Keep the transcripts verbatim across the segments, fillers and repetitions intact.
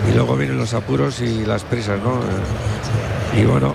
y luego vienen los apuros y las prisas, ¿no? Y bueno,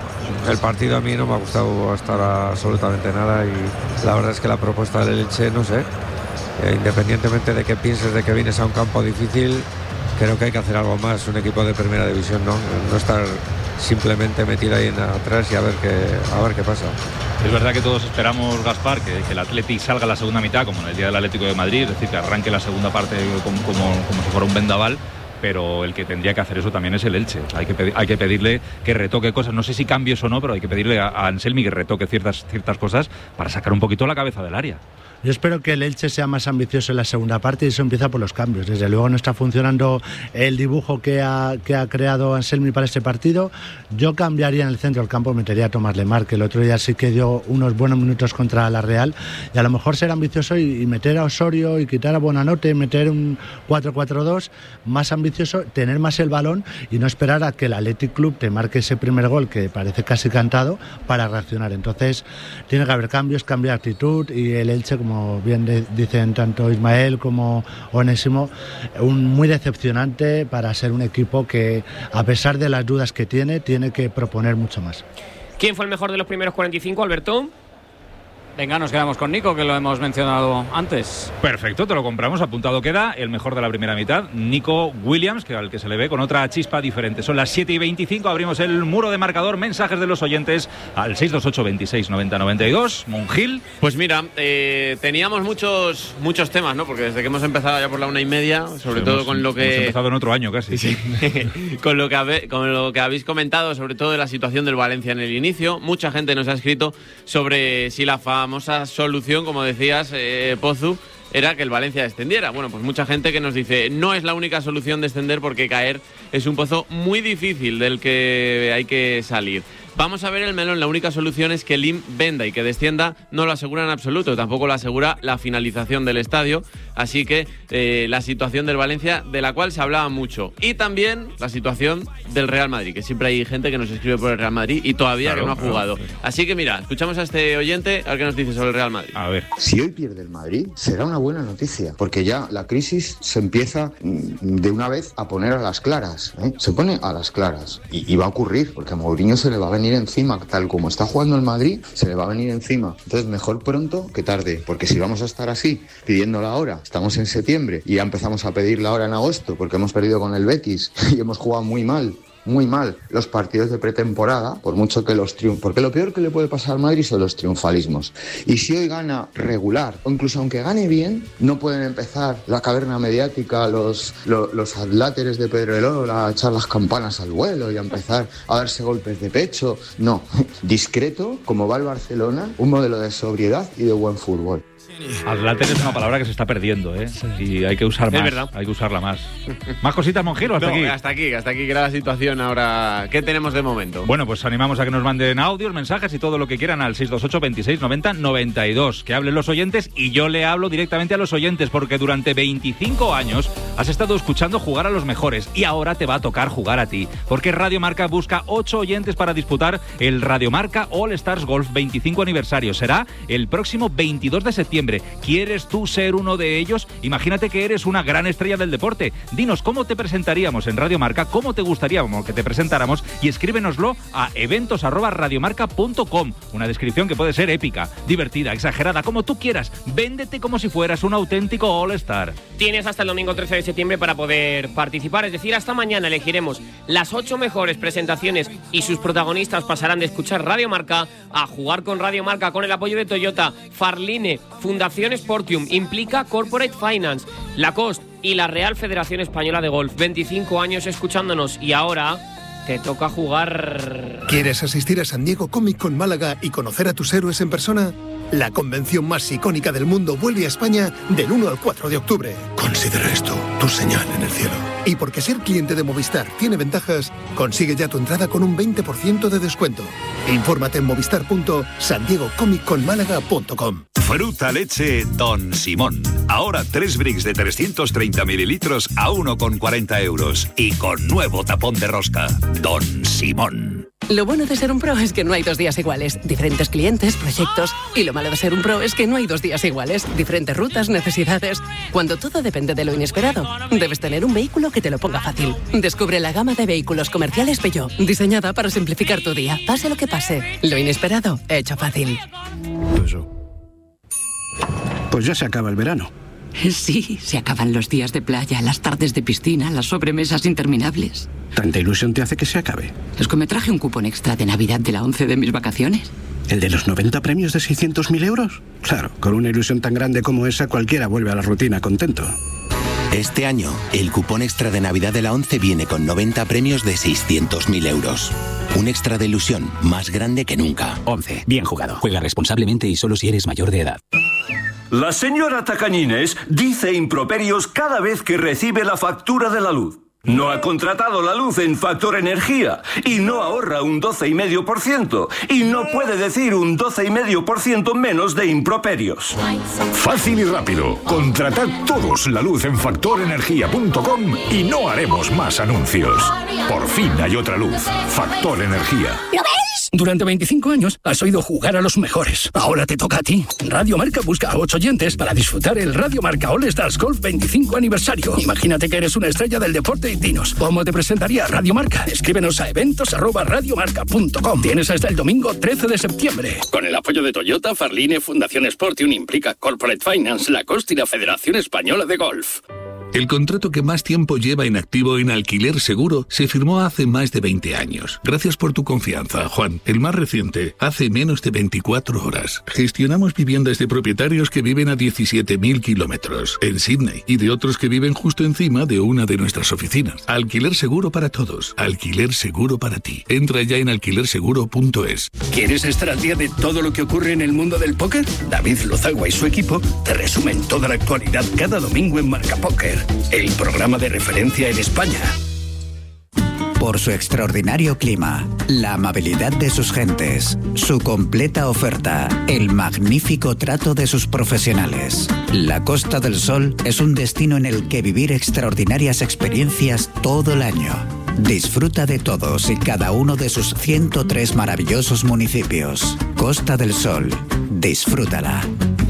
el partido a mí no me ha gustado hasta ahora absolutamente nada, y la verdad es que la propuesta del Elche, no sé, eh, independientemente de que pienses de que vienes a un campo difícil, creo que hay que hacer algo más, un equipo de primera división, no, no estar simplemente metido ahí en atrás y a ver qué, a ver qué pasa. Es verdad que todos esperamos, Gaspar, que, que el Athletic salga a la segunda mitad, como en el día del Atlético de Madrid, es decir, que arranque la segunda parte como, como, como si fuera un vendaval, pero el que tendría que hacer eso también es el Elche. Hay que, pedir, hay que pedirle que retoque cosas, no sé si cambios o no, pero hay que pedirle a, a Anselmi que retoque ciertas, ciertas cosas para sacar un poquito la cabeza del área. Yo espero que el Elche sea más ambicioso en la segunda parte, y eso empieza por los cambios. Desde luego no está funcionando el dibujo que ha, que ha creado Anselmi para este partido. Yo cambiaría en el centro del campo, metería a Tomás Lemar, que el otro día sí que dio unos buenos minutos contra la Real, y a lo mejor ser ambicioso y, y meter a Osorio y quitar a Buonanotte, meter un cuatro cuatro dos más ambicioso, tener más el balón y no esperar a que el Athletic Club te marque ese primer gol que parece casi cantado para reaccionar. Entonces tiene que haber cambios, cambiar actitud, y el Elche, como como bien de, dicen tanto Ismael como Onésimo, un muy decepcionante para ser un equipo que, a pesar de las dudas que tiene, tiene que proponer mucho más. ¿Quién fue el mejor de los primeros cuarenta y cinco, Alberto? Venga, nos quedamos con Nico, que lo hemos mencionado antes. Perfecto, te lo compramos, apuntado queda. El mejor de la primera mitad, Nico Williams, que al que se le ve con otra chispa diferente. Son las siete y veinticinco, abrimos el muro de marcador. Mensajes de los oyentes al seis dos ocho, veintiséis, noventa, noventa y dos. Monjil. Pues mira, eh, teníamos muchos muchos temas, ¿no? Porque desde que hemos empezado ya por la una y media, sobre sí, todo hemos, con lo que... Hemos empezado en otro año casi. Sí. con, lo que habe, con lo que habéis comentado, sobre todo de la situación del Valencia en el inicio. Mucha gente nos ha escrito sobre si la famosa solución, como decías, eh, Pozu, era que el Valencia descendiera. Bueno, pues mucha gente que nos dice, no es la única solución descender, porque caer es un pozo muy difícil del que hay que salir. Vamos a ver el melón. La única solución es que el I M venda, y que descienda no lo asegura en absoluto, tampoco lo asegura la finalización del estadio. Así que eh, la situación del Valencia, de la cual se hablaba mucho, y también la situación del Real Madrid, que siempre hay gente que nos escribe por el Real Madrid y todavía claro, que no ha jugado. Claro. Así que mira, escuchamos a este oyente a ver qué nos dice sobre el Real Madrid. A ver. Si hoy pierde el Madrid, será una buena noticia, porque ya la crisis se empieza de una vez a poner a las claras, ¿eh? Se pone a las claras, y, y va a ocurrir, porque a Mourinho se le va a venir encima, tal como está jugando el Madrid, se le va a venir encima. Entonces mejor pronto que tarde, porque si vamos a estar así pidiéndola ahora, estamos en septiembre y ya empezamos a pedirla ahora en agosto, porque hemos perdido con el Betis y hemos jugado muy mal muy mal los partidos de pretemporada, por mucho que los triunfos, porque lo peor que le puede pasar al Madrid son los triunfalismos. Y si hoy gana regular, o incluso aunque gane bien, no pueden empezar la caverna mediática, los, los, los adláteres de Pedrerol a echar las campanas al vuelo y a empezar a darse golpes de pecho. No, discreto, como va el Barcelona, un modelo de sobriedad y de buen fútbol. Adláter es una palabra que se está perdiendo, ¿eh? Y hay que usar más. Hay que usarla más. ¿Más cositas, Monjero? ¿Hasta no, aquí? hasta aquí, hasta aquí, que era la situación ahora. ¿Qué tenemos de momento? Bueno, pues animamos a que nos manden audios, mensajes y todo lo que quieran al seis dos ocho, veintiséis, noventa, noventa y dos. Que hablen los oyentes, y yo le hablo directamente a los oyentes, porque durante veinticinco años has estado escuchando jugar a los mejores, y ahora te va a tocar jugar a ti, porque Radio Marca busca ocho oyentes para disputar el Radio Marca All Stars Golf veinticinco aniversario. Será el próximo veintidós de septiembre. ¿Quieres tú ser uno de ellos? Imagínate que eres una gran estrella del deporte. Dinos cómo te presentaríamos en Radio Marca, cómo te gustaría que te presentáramos, y escríbenoslo a eventos arroba radiomarca punto com. Una descripción que puede ser épica, divertida, exagerada, como tú quieras. Véndete como si fueras un auténtico All-Star. Tienes hasta el domingo trece de septiembre para poder participar, es decir, hasta mañana elegiremos las ocho mejores presentaciones, y sus protagonistas pasarán de escuchar Radio Marca a jugar con Radio Marca, con el apoyo de Toyota, Farline, Fundación Sportium, Implica Corporate Finance, Lacoste y la Real Federación Española de Golf. veinticinco años escuchándonos, y ahora te toca jugar. ¿Quieres asistir a San Diego Comic Con Málaga y conocer a tus héroes en persona? La convención más icónica del mundo vuelve a España del uno al cuatro de octubre. Considera esto tu señal en el cielo. Y porque ser cliente de Movistar tiene ventajas, consigue ya tu entrada con un veinte por ciento de descuento. Infórmate en movistar punto san diego comic con málaga punto com. Fruta leche Don Simón. Ahora tres bricks de trescientos treinta mililitros a uno con cuarenta euros. Y con nuevo tapón de rosca. Don Simón. Lo bueno de ser un pro es que no hay dos días iguales. Diferentes clientes, proyectos. Y lo malo de ser un pro es que no hay dos días iguales. Diferentes rutas, necesidades. Cuando todo depende de lo inesperado, debes tener un vehículo que te lo ponga fácil. Descubre la gama de vehículos comerciales Peugeot, diseñada para simplificar tu día. Pase lo que pase, lo inesperado, hecho fácil. Pues ya se acaba el verano. Sí, se acaban los días de playa, las tardes de piscina, las sobremesas interminables. ¿Tanta ilusión te hace que se acabe? Es que me traje un cupón extra de Navidad de la once de mis vacaciones. ¿El de los noventa premios de seiscientos mil euros? Claro, con una ilusión tan grande como esa, cualquiera vuelve a la rutina contento. Este año, el cupón extra de Navidad de la once viene con noventa premios de seiscientos mil euros. Un extra de ilusión más grande que nunca. once. Bien jugado. Juega responsablemente y solo si eres mayor de edad. La señora Tacañines dice improperios cada vez que recibe la factura de la luz. No ha contratado la luz en Factor Energía y no ahorra un doce coma cinco por ciento y no puede decir un doce coma cinco por ciento menos de improperios. Fácil y rápido. Contratad todos la luz en factor energía punto com y no haremos más anuncios. Por fin hay otra luz. Factor Energía. ¿Lo ves? Durante veinticinco años has oído jugar a los mejores. Ahora te toca a ti. Radio Marca busca a ocho oyentes para disfrutar el Radio Marca All Stars Golf veinticinco aniversario. Imagínate que eres una estrella del deporte y dinos, ¿cómo te presentaría Radio Marca? Escríbenos a eventos arroba radiomarca punto com. Tienes hasta el domingo trece de septiembre. Con el apoyo de Toyota, Farline, Fundación Sportium, Implica Corporate Finance, Lacoste y la Federación Española de Golf. El contrato que más tiempo lleva en activo en Alquiler Seguro se firmó hace más de veinte años. Gracias por tu confianza, Juan. El más reciente, hace menos de veinticuatro horas. Gestionamos viviendas de propietarios que viven a diecisiete mil kilómetros en Sydney y de otros que viven justo encima de una de nuestras oficinas. Alquiler Seguro para todos. Alquiler Seguro para ti. Entra ya en alquiler seguro punto es. ¿Quieres estar al día de todo lo que ocurre en el mundo del póker? David Lozagua y su equipo te resumen toda la actualidad cada domingo en Marca Póker, el programa de referencia en España. Por su extraordinario clima, la amabilidad de sus gentes, su completa oferta, el magnífico trato de sus profesionales. La Costa del Sol es un destino en el que vivir extraordinarias experiencias todo el año. Disfruta de todos y cada uno de sus ciento tres maravillosos municipios. Costa del Sol, disfrútala.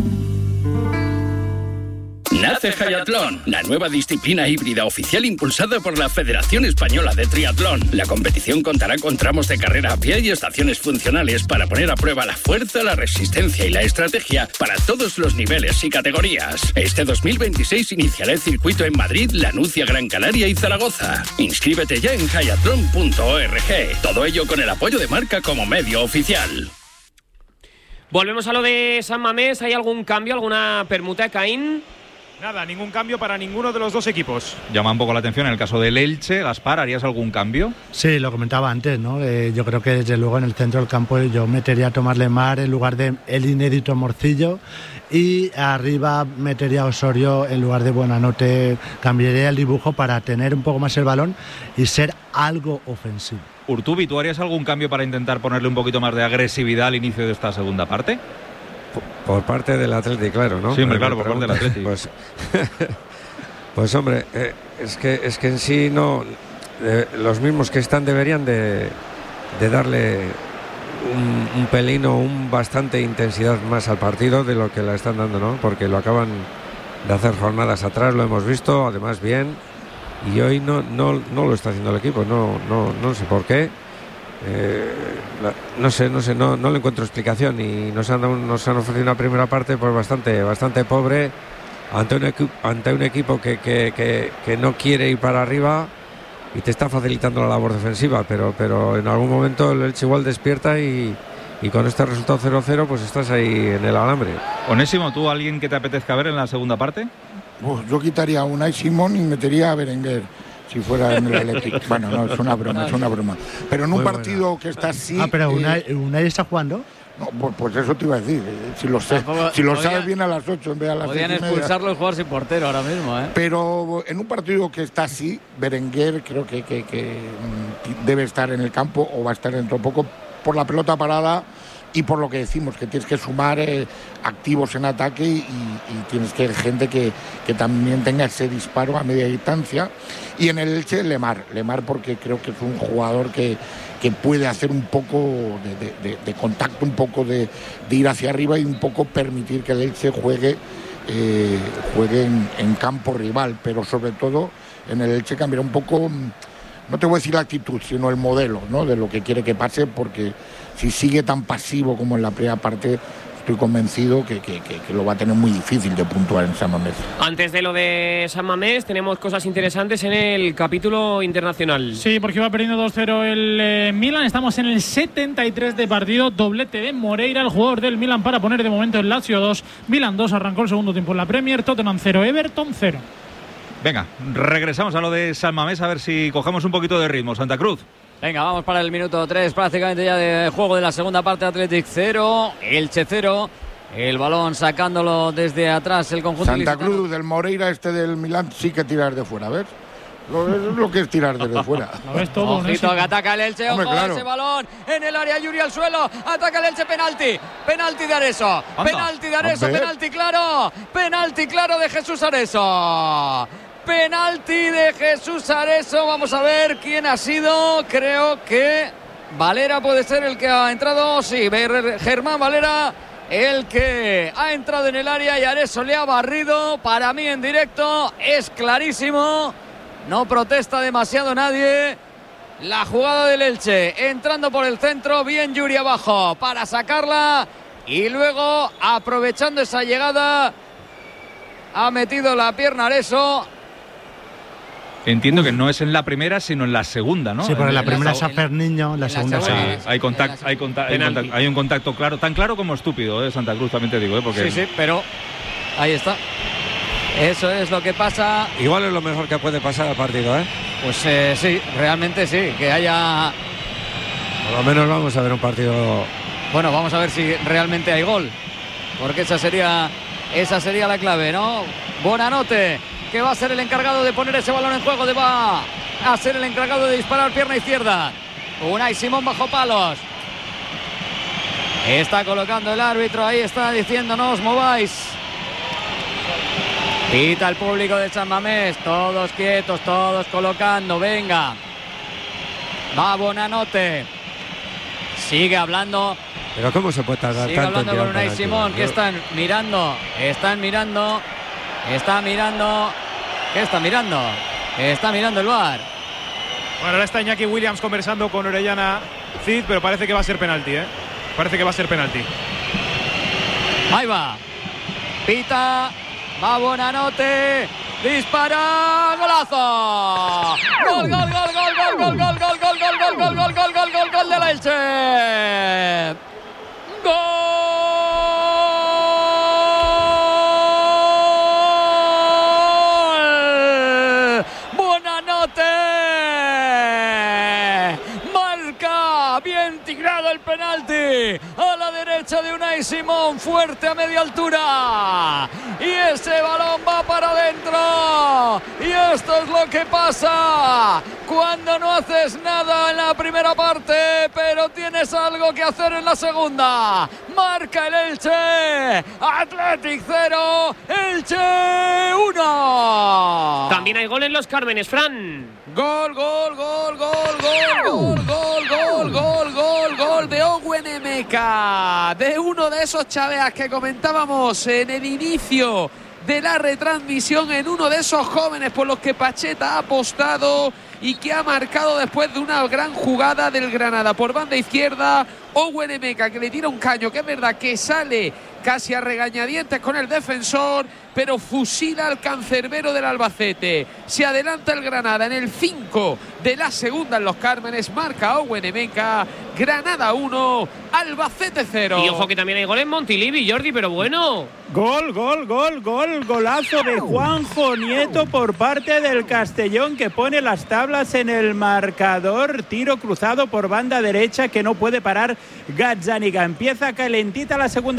Nace Hayatlón, la nueva disciplina híbrida oficial impulsada por la Federación Española de Triatlón. La competición contará con tramos de carrera a pie y estaciones funcionales para poner a prueba la fuerza, la resistencia y la estrategia para todos los niveles y categorías. Este dos mil veintiséis iniciará el circuito en Madrid, Lanucia, Gran Canaria y Zaragoza. Inscríbete ya en hayatlón punto org. Todo ello con el apoyo de Marca como medio oficial. Volvemos a lo de San Mamés. ¿Hay algún cambio, alguna permuta, Caín? Nada, ningún cambio para ninguno de los dos equipos. Llama un poco la atención en el caso del Elche. Gaspar, ¿harías algún cambio? Sí, lo comentaba antes, ¿no? Eh, yo creo que desde luego en el centro del campo yo metería a Tomás Lemar en lugar de el inédito Morcillo y arriba metería a Osorio en lugar de Buenanote. Cambiaría el dibujo para tener un poco más el balón y ser algo ofensivo. Urtubi, ¿tú harías algún cambio para intentar ponerle un poquito más de agresividad al inicio de esta segunda parte? Por parte del Atleti, claro, ¿no? Sí, hombre, claro, por parte del Atleti. Pues, pues hombre, eh, es que es que en sí no eh, los mismos que están deberían de, de darle un, un pelín o un bastante intensidad más al partido de lo que la están dando, ¿no? Porque lo acaban de hacer jornadas atrás, lo hemos visto, además bien, y hoy no no no lo está haciendo el equipo, no no no sé por qué. Eh, no sé, no sé, no, no le encuentro explicación y nos han, dado, nos han ofrecido una primera parte pues bastante, bastante pobre ante un, equi- ante un equipo que, que, que, que no quiere ir para arriba y te está facilitando la labor defensiva, pero, pero en algún momento el Elche igual despierta y, y con este resultado cero cero pues estás ahí en el alambre. Onésimo, ¿tú alguien que te apetezca ver en la segunda parte? Pues yo quitaría a Unai Simón y metería a Berenguer. Si fuera en el Athletic. Bueno, no, es una broma, es una broma. Pero en un Muy partido buena. que está así... Ah, pero Unai, eh, ¿Unai está jugando? No, pues, pues eso te iba a decir. Si lo, sé, si lo sabes bien a las ocho en vez de a las Podían expulsarlo y jugar sin portero ahora mismo, ¿eh? Pero en un partido que está así, Berenguer creo que, que, que debe estar en el campo o va a estar dentro de poco por la pelota parada y por lo que decimos, que tienes que sumar eh, activos en ataque y, y tienes que gente que, que también tenga ese disparo a media distancia. Y en el Elche, Lemar, Lemar porque creo que es un jugador que, que puede hacer un poco de, de, de, de contacto, un poco de, de ir hacia arriba y un poco permitir que el Elche juegue, eh, juegue en, en campo rival, pero sobre todo en el Elche cambiará un poco, no te voy a decir la actitud, sino el modelo, ¿no?, de lo que quiere que pase, porque si sigue tan pasivo como en la primera parte, estoy convencido que, que, que, que lo va a tener muy difícil de puntuar en San Mamés. Antes de lo de San Mamés, tenemos cosas interesantes en el capítulo internacional. Sí, porque va perdiendo dos cero el eh, Milan. Estamos en el setenta y tres de partido. Doblete de Moreira, el jugador del Milan, para poner de momento el Lazio dos. Milan dos, arrancó el segundo tiempo en la Premier. Tottenham cero, Everton cero. Venga, regresamos a lo de San Mamés a ver si cogemos un poquito de ritmo. Santa Cruz. Venga, vamos para el minuto tres, prácticamente ya de juego de la segunda parte. Athletic cero, Elche cero. El balón sacándolo desde atrás el conjunto Santa licitano. Cruz, del Moreira, este del Milán, sí que tirar de fuera, ¿ves? Lo, es lo que es tirar desde fuera. Lo ves todo. Ojito, que ataca el Elche, Hombre, ojo, claro. ese balón en el área, Yuri al suelo, ataca el Elche, penalti, penalti de Areso, Anda. penalti de Areso, Hombre. penalti claro, penalti claro de Jesús Areso. Penalti de Jesús Areso. Vamos a ver quién ha sido. Creo que Valera puede ser el que ha entrado. Sí, Germán Valera, el que ha entrado en el área y Areso le ha barrido. Para mí en directo es clarísimo. No protesta demasiado nadie. La jugada del Elche entrando por el centro. Bien Yuri abajo para sacarla. Y luego, aprovechando esa llegada, ha metido la pierna Areso. Entiendo que no es en la primera, sino en la segunda, ¿no? Sí, porque en la en primera es la- Safer Niño, la segunda Sí, es... hay, contact, hay, contact, hay, Penalti. contact- hay un contacto claro, tan claro como estúpido, ¿eh? Santa Cruz, también te digo, ¿eh? Porque Sí, sí, pero ahí está. Eso es lo que pasa. Igual es lo mejor que puede pasar al partido, ¿eh? Pues eh, sí, realmente sí, que haya... Por lo menos vamos a ver un partido. Bueno, vamos a ver si realmente hay gol, porque esa sería, esa sería la clave, ¿no? Bonanote, que va a ser el encargado de poner ese balón en juego, de va a ser el encargado de disparar pierna izquierda. Unai Simón bajo palos. Está colocando el árbitro, ahí está diciéndonos, mováis. Pita el público de San Mamés, todos quietos, todos colocando, venga. Va Bonanote. Sigue hablando. Pero ¿cómo se puede tardar Sigue tanto en hablando tirar con Unai penalti? Simón, que Yo- están mirando, están mirando, está mirando, ¿qué está mirando? Está mirando el V A R. Bueno, ahora está Iñaki Williams conversando con Orellana Cid, pero parece que va a ser penalti, ¿eh? Parece que va a ser penalti. Ahí va. Pita, va Bonanote, dispara, golazo. Gol, gol, gol, gol, gol, gol, gol, gol, gol, gol, gol, gol, gol, gol, gol, gol, gol de la Elche. ¡Gol! ¡Bonanote! Marca, bien tirado el penalti a la derecha de Unai Simón, fuerte a media altura. Y ese balón va para adentro. Y esto es lo que pasa cuando no haces nada en la primera parte, pero tienes algo que hacer en la segunda. Marca el Elche. Athletic cero, Elche uno. También hay gol en los Cármenes, Fran. Gol, gol, gol, gol, gol, gol, gol, gol, gol, gol, gol de Owen Emeka, de uno de esos chaveas que comentábamos en el inicio de la retransmisión, en uno de esos jóvenes por los que Pacheta ha apostado y que ha marcado después de una gran jugada del Granada por banda izquierda. Owen Emeka, que le tira un caño, que es verdad que sale casi a regañadientes con el defensor, pero fusila al cancerbero del Albacete. Se adelanta el Granada en el cinco de la segunda en los Cármenes. Marca Owen Emeka. Granada uno, Albacete cero. Y ojo que también hay gol en Montilivi, Jordi, pero bueno. Gol, gol, gol, gol, golazo de Juanjo Nieto por parte del Castellón, que pone las tablas en el marcador. Tiro cruzado por banda derecha que no puede parar Gazzaniga. Empieza calentita la segunda parte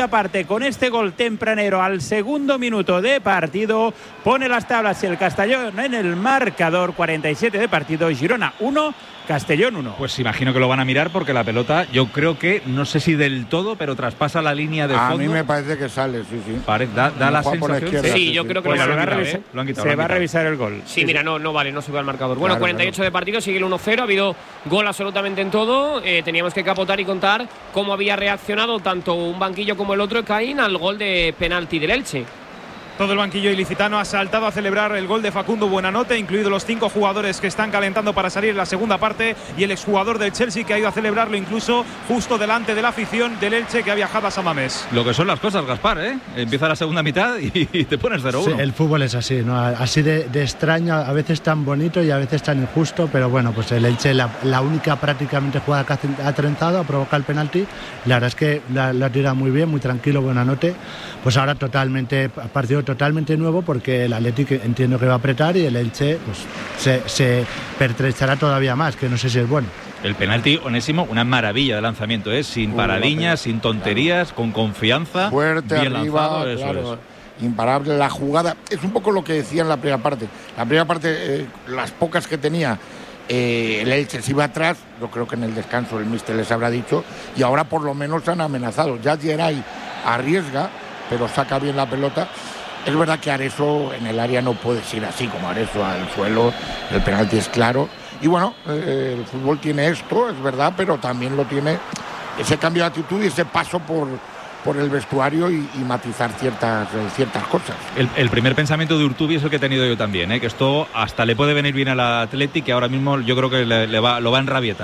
con este gol tempranero al segundo minuto de partido, pone las tablas el Castellón en el marcador. Cuarenta y siete de partido, Girona uno, Castellón uno. Pues imagino que lo van a mirar porque la pelota, yo creo que, no sé si del todo, pero traspasa la línea de fondo. A mí me parece que sale, sí, sí. Pare, da da la sensación. Izquierda, sí, sí, yo sí. creo que Pues lo, se van va a a quitar, revisar, ¿eh? Lo han quitado, se lo han va a quitado. revisar el gol. Sí, mira, no, no vale, no sube al marcador. Bueno, Claro, cuarenta y ocho claro. de partido, sigue el uno cero. Ha habido gol absolutamente en todo. Eh, teníamos que capotar y contar cómo había reaccionado tanto un banquillo como el otro, Caín, al gol de penalti del Elche. Todo el banquillo ilicitano ha saltado a celebrar el gol de Facundo Buenanote, incluidos los cinco jugadores que están calentando para salir en la segunda parte, y el exjugador del Chelsea que ha ido a celebrarlo incluso justo delante de la afición del Elche que ha viajado a San Mamés. Lo que son las cosas, Gaspar, ¿eh? Empieza la segunda mitad y, y te pones cero uno. Sí, el fútbol es así, ¿no? Así de, de extraño, a veces tan bonito y a veces tan injusto, pero bueno, pues el Elche, la, la única prácticamente jugada que ha, ha trenzado, ha provocado el penalti. La verdad es que la, la tira muy bien, muy tranquilo, Buenanote. Pues ahora totalmente, partido totalmente nuevo, porque el Athletic entiendo que va a apretar y el Elche pues se, se pertrechará todavía más, que no sé si es bueno. El penalti, Onésimo, una maravilla de lanzamiento, ¿eh? Sin paradiñas, sin tonterías, claro. Con confianza. Fuerte, bien arriba, lanzado, eso claro, es. Imparable. La jugada es un poco lo que decía en la primera parte. La primera parte, eh, las pocas que tenía, eh, el Elche se iba atrás. Yo creo que en el descanso el míster les habrá dicho. Y ahora por lo menos han amenazado. Ya Geray arriesga, pero saca bien la pelota. Es verdad que Areso en el área no puede ir así como Areso al suelo. El penalti es claro. Y bueno, eh, el fútbol tiene esto, es verdad, pero también lo tiene ese cambio de actitud y ese paso por, por el vestuario y, y matizar ciertas, ciertas cosas. El, el primer pensamiento de Urtubi es el que he tenido yo también, ¿eh? Que esto hasta le puede venir bien al Athletic, que ahora mismo yo creo que le, le va, lo va a enrabietar.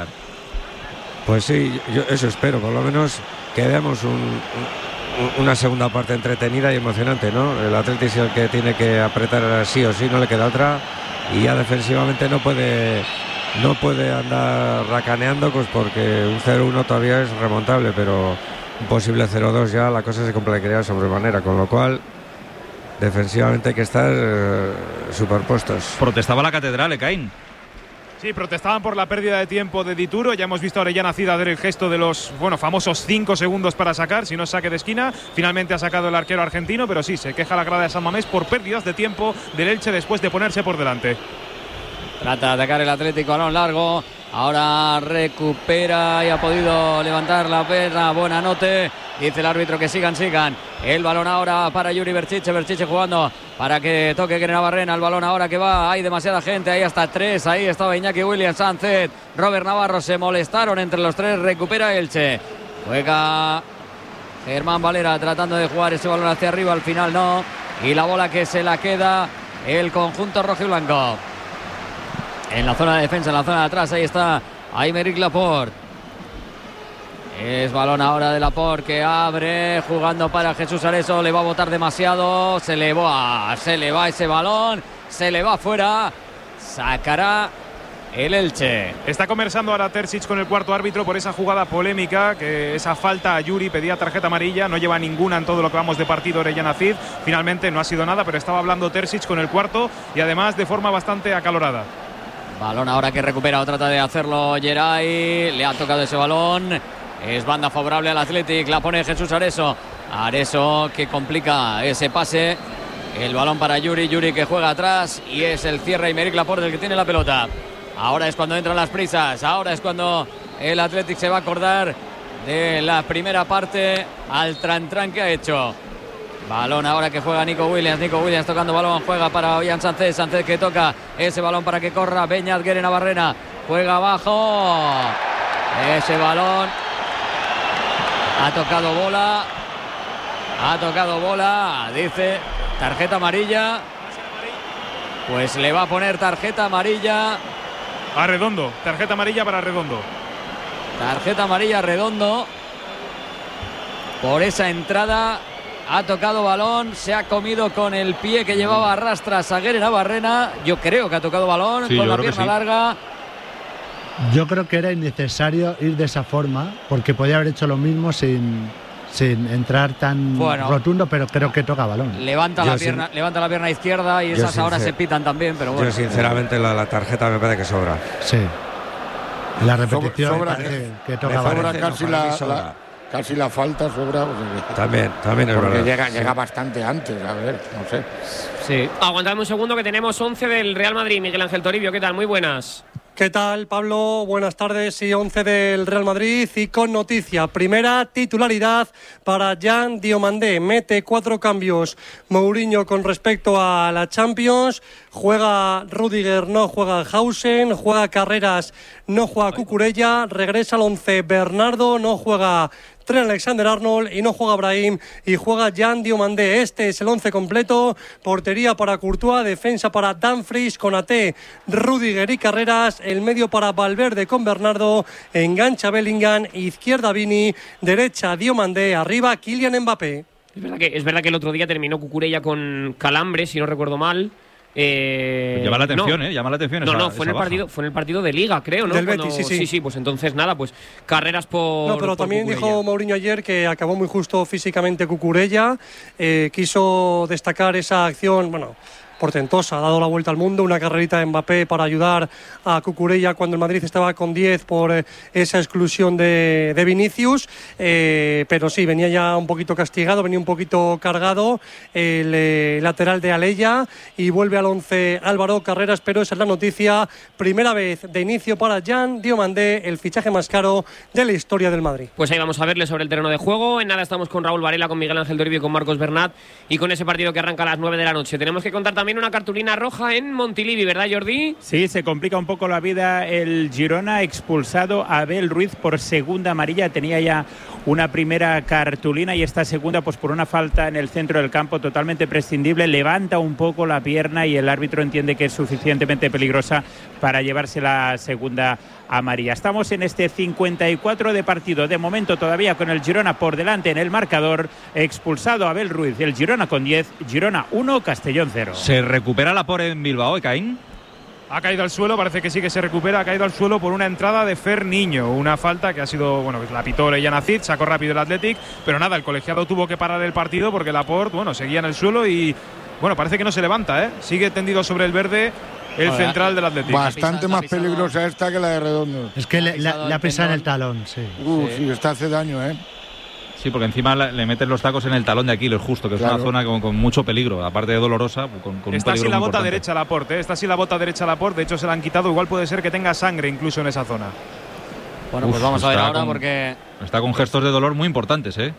Pues sí, yo eso espero, por lo menos que veamos un, un, una segunda parte entretenida y emocionante, ¿no? El Athletic es el que tiene que apretar sí o sí, no le queda otra, y ya defensivamente no puede no puede andar racaneando, pues porque un cero uno todavía es remontable, pero un posible cero dos ya la cosa se complicaría sobremanera, con lo cual defensivamente hay que estar eh, superpuestos. Protestaba la catedral, ¿eh, Caín? Sí, protestaban por la pérdida de tiempo de Dituro. Ya hemos visto a Orellana Cid hacer el gesto de los bueno famosos cinco segundos para sacar, si no es saque de esquina. Finalmente ha sacado el arquero argentino, pero sí, se queja la grada de San Mamés por pérdidas de tiempo del Elche después de ponerse por delante. Trata de atacar el Atlético, balón largo. Ahora recupera y ha podido levantar la perna. Buenanote. Dice el árbitro que sigan, sigan. El balón ahora para Yuri Berchiche. Berchiche jugando para que toque Keren Navarrena. El balón ahora que va. Hay demasiada gente. Ahí hasta tres. Ahí estaba Iñaki Williams, Sánchez, Robert Navarro. Se molestaron entre los tres. Recupera Elche. Juega Germán Valera tratando de jugar ese balón hacia arriba. Al final no. Y la bola que se la queda el conjunto rojiblanco. En la zona de defensa, en la zona de atrás, ahí está Aymeric Laporte. Es balón ahora de Laporte que abre, jugando para Jesús Areso, le va a botar demasiado, se le va, se le va ese balón, se le va afuera, sacará el Elche. Está conversando ahora Terzic con el cuarto árbitro por esa jugada polémica, que esa falta a Yuri, pedía tarjeta amarilla, no lleva ninguna en todo lo que vamos de partido Orellana Cid. Finalmente no ha sido nada, pero estaba hablando Terzic con el cuarto y además de forma bastante acalorada. Balón ahora que recupera o trata de hacerlo Geray. Le ha tocado ese balón. Es banda favorable al Athletic. La pone Jesús Areso. Areso que complica ese pase. El balón para Yuri. Yuri que juega atrás. Y es el cierre Aymeric Laporte el que tiene la pelota. Ahora es cuando entran las prisas. Ahora es cuando el Athletic se va a acordar de la primera parte al tran-tran que ha hecho. Balón ahora que juega Nico Williams. Nico Williams tocando balón. Juega para Ollán Sánchez. Sánchez que toca ese balón para que corra Beñat Gueren Navarrena. Juega abajo. Ese balón. Ha tocado bola. Ha tocado bola. Dice tarjeta amarilla. Pues le va a poner tarjeta amarilla a Redondo. Tarjeta amarilla para Redondo. Tarjeta amarilla a Redondo. Por esa entrada. Ha tocado balón, se ha comido con el pie que llevaba a rastras a Gueren Navarrena. Yo creo que ha tocado balón, sí, con la pierna sí. larga. Yo creo que era innecesario ir de esa forma, porque podía haber hecho lo mismo sin, sin entrar tan bueno, rotundo, pero creo que toca balón. Levanta la, pierna, sin... levanta la pierna izquierda y esas ahora se pitan también, pero bueno. Yo sinceramente la, la tarjeta me parece que sobra. Sí. La repetición sobra, que, que, que toca sobra balón. casi la, la, casi la falta sobra. O sea, también, también es porque verdad. llega, Sí. llega bastante antes, a ver, no sé. Sí. Aguantadme un segundo que tenemos once del Real Madrid. Miguel Ángel Toribio, ¿qué tal? Muy buenas. ¿Qué tal, Pablo? Buenas tardes. Y once del Real Madrid y con noticia. Primera titularidad para Jan Diomandé. Mete cuatro cambios Mourinho con respecto a la Champions. Juega Rüdiger, no juega Hausen. Juega Carreras, no juega Cucurella. Regresa al once Bernardo, no juega Trent Alexander-Arnold y no juega Brahim y juega Jan Diomandé. Este es el once completo. Portería para Courtois, defensa para Dumfries, Konaté, Rüdiger y Carreras, el medio para Valverde con Bernardo, engancha Bellingham, izquierda Vini, derecha Diomandé, arriba Kylian Mbappé. Es verdad que, es verdad que el otro día terminó Cucurella con calambre, si no recuerdo mal. Eh, llama la atención, no. ¿eh? Llama la atención. No, esa, no, fue en, el baja. partido, fue en el partido de Liga, creo, ¿no? Del Cuando, Betis, sí, sí. Sí, sí, pues entonces nada, pues Carreras por. No, pero por también Cucurella. dijo Mourinho ayer que acabó muy justo físicamente Cucurella. Eh, quiso destacar esa acción, bueno, portentosa, ha dado la vuelta al mundo, una carrerita de Mbappé para ayudar a Cucurella cuando el Madrid estaba con diez por eh, esa exclusión de, de Vinicius, eh, pero sí, venía ya un poquito castigado, venía un poquito cargado el eh, lateral de Aleya y vuelve al once Álvaro Carreras, pero esa es la noticia, primera vez de inicio para Jan Diomandé, el fichaje más caro de la historia del Madrid. Pues ahí vamos a verle sobre el terreno de juego. En nada estamos con Raúl Varela, con Miguel Ángel Toribio y con Marcos Bernat y con ese partido que arranca a las nueve de la noche. Tenemos que contar también una cartulina roja en Montilivi, ¿verdad, Jordi? Sí, se complica un poco la vida el Girona, expulsado a Abel Ruiz por segunda amarilla. Tenía ya una primera cartulina y esta segunda pues por una falta en el centro del campo totalmente prescindible. Levanta un poco la pierna y el árbitro entiende que es suficientemente peligrosa para llevarse la segunda amarilla. Estamos en este cincuenta y cuatro de partido. De momento todavía con el Girona por delante en el marcador. Expulsado Abel Ruiz. El Girona con diez. Girona uno, Castellón cero. Se recupera la por en Bilbao, Caín. Ha caído al suelo, parece que sí que se recupera, ha caído al suelo por una entrada de Fer Niño, una falta que ha sido, bueno, la pitó Orellana Cid, sacó rápido el Athletic, pero nada, el colegiado tuvo que parar el partido porque Laporte, bueno, seguía en el suelo y, bueno, parece que no se levanta, ¿eh? Sigue tendido sobre el verde el Ahora, central del Athletic. Bastante más peligrosa esta que la de Redondo. Es que le, le, le ha pisado en el talón, sí. Uh, sí. sí, esta hace daño, ¿eh? Sí, porque encima le meten los tacos en el talón de Aquiles, justo, que es Claro. una zona con, con mucho peligro, aparte de dolorosa, con, con un Está peligro sin la muy bota importante. derecha Laporte, ¿eh? Está sin la bota derecha Laporte, de hecho se la han quitado, igual puede ser que tenga sangre incluso en esa zona. Bueno, Uf, pues vamos a ver está ahora con- porque. Está con gestos de dolor muy importantes, ¿eh?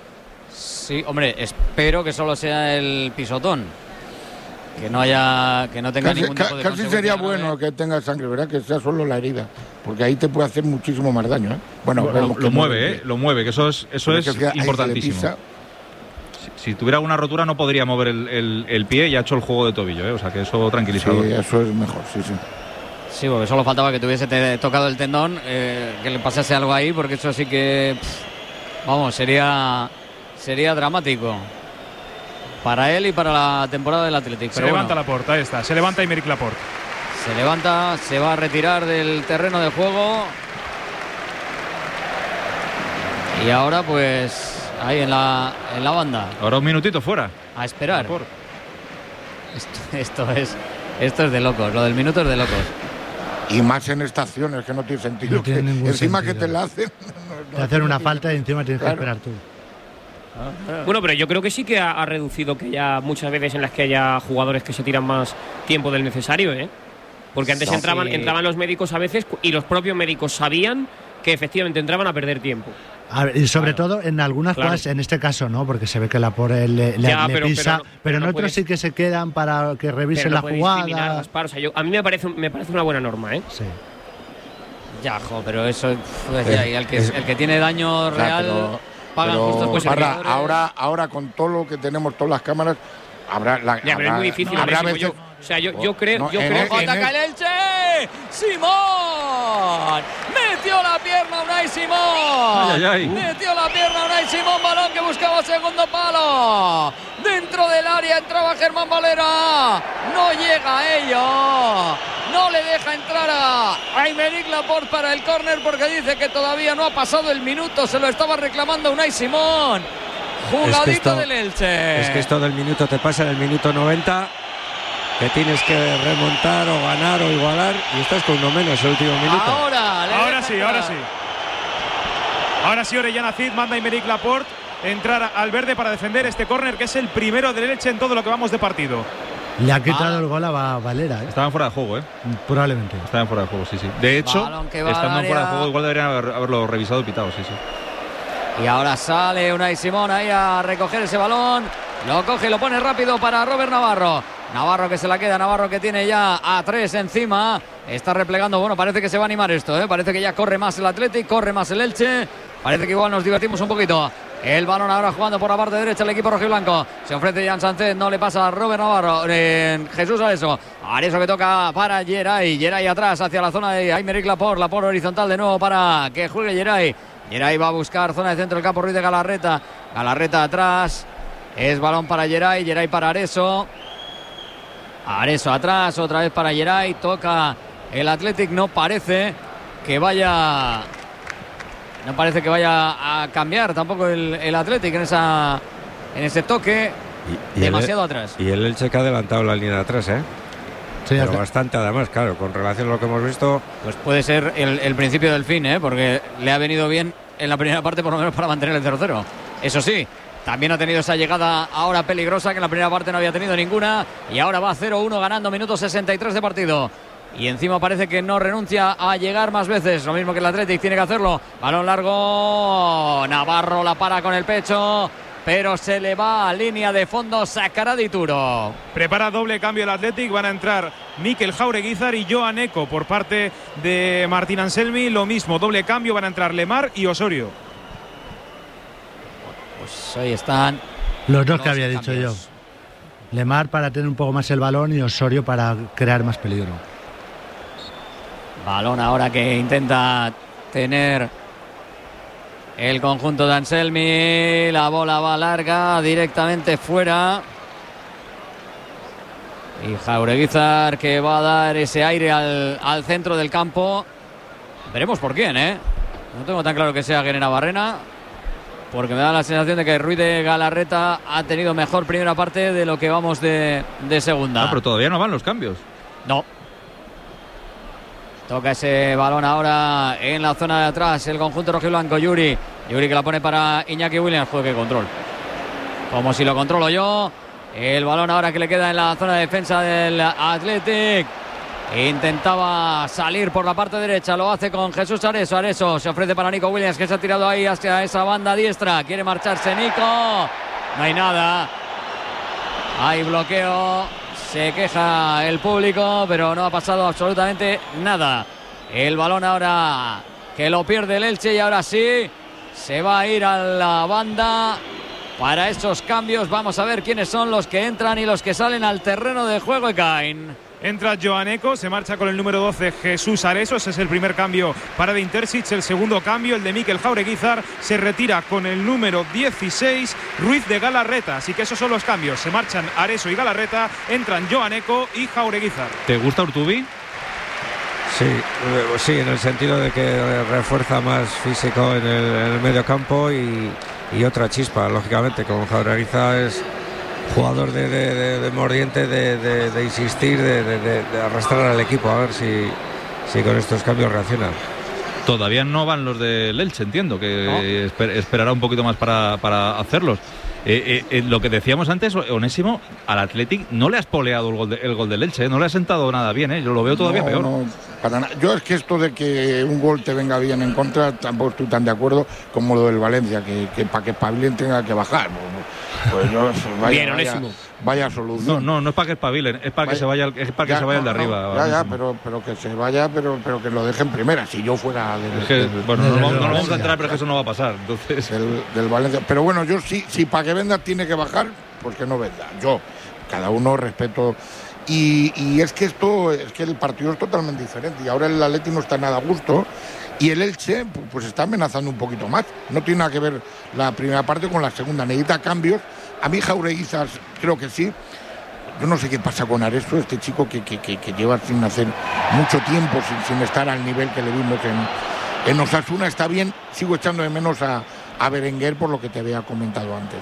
Sí, hombre, espero que solo sea el pisotón. Que no haya. Que no tenga Casi, ningún ca- tipo de casi sería consecuencia grave. bueno que tenga sangre, ¿verdad? Que sea solo la herida, porque ahí te puede hacer muchísimo más daño, ¿eh? Bueno, lo, vemos que lo no- mueve, ¿eh? Lo mueve, que eso es, eso Pero es que ahí se le importantísimo. pisa. Si, si tuviera una rotura no podría mover el, el- el pie y ha hecho el juego de tobillo, ¿eh? O sea que eso tranquilizador. Sí, eso es mejor, sí, sí. Sí, porque solo faltaba que tuviese te- tocado el tendón, eh, que le pasase algo ahí, porque eso sí que. Pff, vamos, sería. Sería dramático. Para él y para la temporada del Athletic. Se Pero levanta bueno, Laporte, ahí está, se levanta Aymeric Laporte. se levanta, se va a retirar del terreno de juego. Y ahora, pues, ahí en la, en la banda. Ahora un minutito fuera. A esperar. Esto, esto es esto es de locos, lo del minuto es de locos. Y más en estaciones, que no tiene sentido. No tiene que ningún encima sentido. que te la hacen. Te hacen una falta y encima tienes Claro. que esperar tú. Bueno, pero yo creo que sí que ha, ha reducido que haya muchas veces en las que haya jugadores que se tiran más tiempo del necesario, ¿eh? Porque antes Sí. entraban, entraban los médicos a veces y los propios médicos sabían que efectivamente entraban a perder tiempo. A ver, y sobre todo en algunas Claro. jugadas, en este caso no, porque se ve que la por él le, le- Ya, le pero- pisa, pero pero, no- pero en no otros puedes- sí que se quedan para que revisen Pero no la puede discriminar, jugada. Gaspar. O sea, yo, a mí me parece, me parece una buena norma, ¿eh? Sí. Ya, jo, pero eso. Pues, Eh, ya, y el, que, es- el que tiene daño O sea, real. pero- pagan pero, justos pues Parra, jugadores. ahora, ahora con todo lo que tenemos, todas las cámaras, habrá la. Ya, pero es habrá- muy difícil. habrá Máximo, veces- yo- o sea, yo, yo creo, No, yo en creo el- que en ¡Ataca el Elche! ¡Simón! ¡Metió la pierna Unai Simón! Ay, ay, ay. ¡Metió la pierna Unai Simón! Balón que buscaba segundo palo. Dentro del área entraba Germán Valera. No llega a ello. No le deja entrar a Aymeric Laporte para el córner porque dice que todavía no ha pasado el minuto. Se lo estaba reclamando Unai Simón. Jugadito Es que esto- del Elche. Es que esto del minuto te pasa en el minuto noventa, que tienes que remontar o ganar o igualar y estás con uno menos el último minuto. Ahora, le Ahora deja sí, entrar. ahora sí. Ahora sí, Orellana Cid manda a Aymeric Laporte entrar al verde para defender este córner, que es el primero del Elche en todo lo que vamos de partido. Le ha quitado ah. el gol a Valera. ¿eh? Estaban fuera de juego, ¿eh? Probablemente. Estaban fuera de juego, sí, sí. De hecho, estando fuera de juego, igual deberían haber, haberlo revisado y pitado, sí, sí. Y ahora sale Unai Simón ahí a recoger ese balón. Lo coge y lo pone rápido para Robert Navarro. Navarro que se la queda, Navarro que tiene ya a tres encima. Está replegando, bueno, parece que se va a animar esto, ¿eh? Parece que ya corre más el Athletic, corre más el Elche. Parece que igual nos divertimos un poquito. El balón ahora jugando por la parte derecha el equipo rojiblanco. Se ofrece Jan Sánchez, no le pasa a Robert Navarro. Eh, Jesús Areso. Areso que toca para Geray. Geray atrás hacia la zona de Aymeric Laporte. Laporte horizontal de nuevo para que juegue Geray. Geray va a buscar zona de centro del campo. Ruiz de Galarreta. Galarreta atrás. Es balón para Geray. Geray para Areso. Areso atrás. Otra vez para Geray. Toca el Athletic. No parece que vaya... No parece que vaya a cambiar tampoco el, el Athletic en esa en ese toque. Y, y demasiado el, atrás. Y el Elche que ha adelantado la línea de atrás, ¿eh? Sí, pero bastante además, claro, con relación a lo que hemos visto. Pues puede ser el, el principio del fin, ¿eh? Porque le ha venido bien en la primera parte por lo menos para mantener el cero cero. Eso sí, también ha tenido esa llegada ahora peligrosa que en la primera parte no había tenido ninguna. Y ahora va cero uno ganando, minuto sesenta y tres de partido. Y encima parece que no renuncia a llegar más veces. Lo mismo que el Athletic tiene que hacerlo. Balón largo. Navarro la para con el pecho. Pero se le va a línea de fondo. Sacará Dituro. Prepara doble cambio el Athletic. Van a entrar Mikel Jaureguizar y Joan Eco por parte de Martín Anselmi. Lo mismo, doble cambio. Van a entrar Lemar y Osorio. Pues ahí están los dos que había dicho cambios. yo. Lemar para tener un poco más el balón y Osorio para crear más peligro. Balón ahora que intenta tener el conjunto de Anselmi. La bola va larga, directamente fuera. Y Jaureguizar que va a dar ese aire al, al centro del campo. Veremos por quién, ¿eh? No tengo tan claro que sea Guerena Barrena, porque me da la sensación de que Ruiz de Galarreta ha tenido mejor primera parte de lo que vamos de, de segunda. No, pero todavía no van los cambios. No. Toca ese balón ahora en la zona de atrás el conjunto rojiblanco. Yuri, Yuri que la pone para Iñaki Williams. Juegue que control. Como si lo controlo yo. El balón ahora que le queda en la zona de defensa del Athletic. Intentaba salir por la parte derecha. Lo hace con Jesús Areso. Areso se ofrece para Nico Williams, que se ha tirado ahí hacia esa banda diestra. Quiere marcharse Nico. No hay nada. Hay bloqueo. Se queja el público, pero no ha pasado absolutamente nada. El balón ahora que lo pierde el Elche y ahora sí se va a ir a la banda para esos cambios. Vamos a ver quiénes son los que entran y los que salen al terreno de juego de Caen. Entra Joan Eco, se marcha con el número doce Jesús Areso. Ese es el primer cambio para de Intersic. El segundo cambio, el de Mikel Jaureguizar, se retira con el número dieciséis Ruiz de Galarreta. Así que esos son los cambios. Se marchan Areso y Galarreta, entran Joan Eco y Jaureguizar. ¿Te gusta Urtubi? Sí, sí, en el sentido de que refuerza más físico en el, en el medio campo y, y otra chispa, lógicamente. Como Jaureguizar es jugador de, de, de, de mordiente, de, de, de insistir, de, de, de arrastrar al equipo, a ver si, si con estos cambios reacciona. Todavía no van los del Elche, entiendo, que ¿no? esper, esperará un poquito más para, para hacerlos. Eh, eh, eh, lo que decíamos antes, Onésimo, al Athletic no le has poleado el gol, de, el gol del Elche, ¿eh? No le ha sentado nada bien, ¿eh? Yo lo veo todavía no, peor. No, para nada. Yo es que esto de que un gol te venga bien en contra, tampoco estoy tan de acuerdo como lo del Valencia, que, que para que espabilen tenga que bajar. Pues yo, vaya, bien, Onésimo. Vaya, vaya solución. No, no, no es para que espabilen, es para vaya, que se vaya, es para ya, que se vaya el de arriba. No, ya, ya, pero, pero que se vaya, pero, pero que lo dejen primera. Si yo fuera del, es que, del, bueno, del, no, del, no lo vamos a entrar, pero es que eso no va a pasar. Entonces, del, del Valencia. Pero bueno, yo sí, si para que venda tiene que bajar, pues que no venda. Yo, cada uno respeto. Y, y es que esto, es que el partido es totalmente diferente. Y ahora el Atleti no está nada a gusto. Y el Elche, pues está amenazando un poquito más. No tiene nada que ver la primera parte con la segunda. Necesita cambios. A mí Jaureguizar creo que sí. Yo no sé qué pasa con Areso, este chico que, que, que, que lleva sin hacer mucho tiempo, sin, sin estar al nivel que le vimos en, en Osasuna. Está bien, sigo echando de menos a, a Berenguer por lo que te había comentado antes.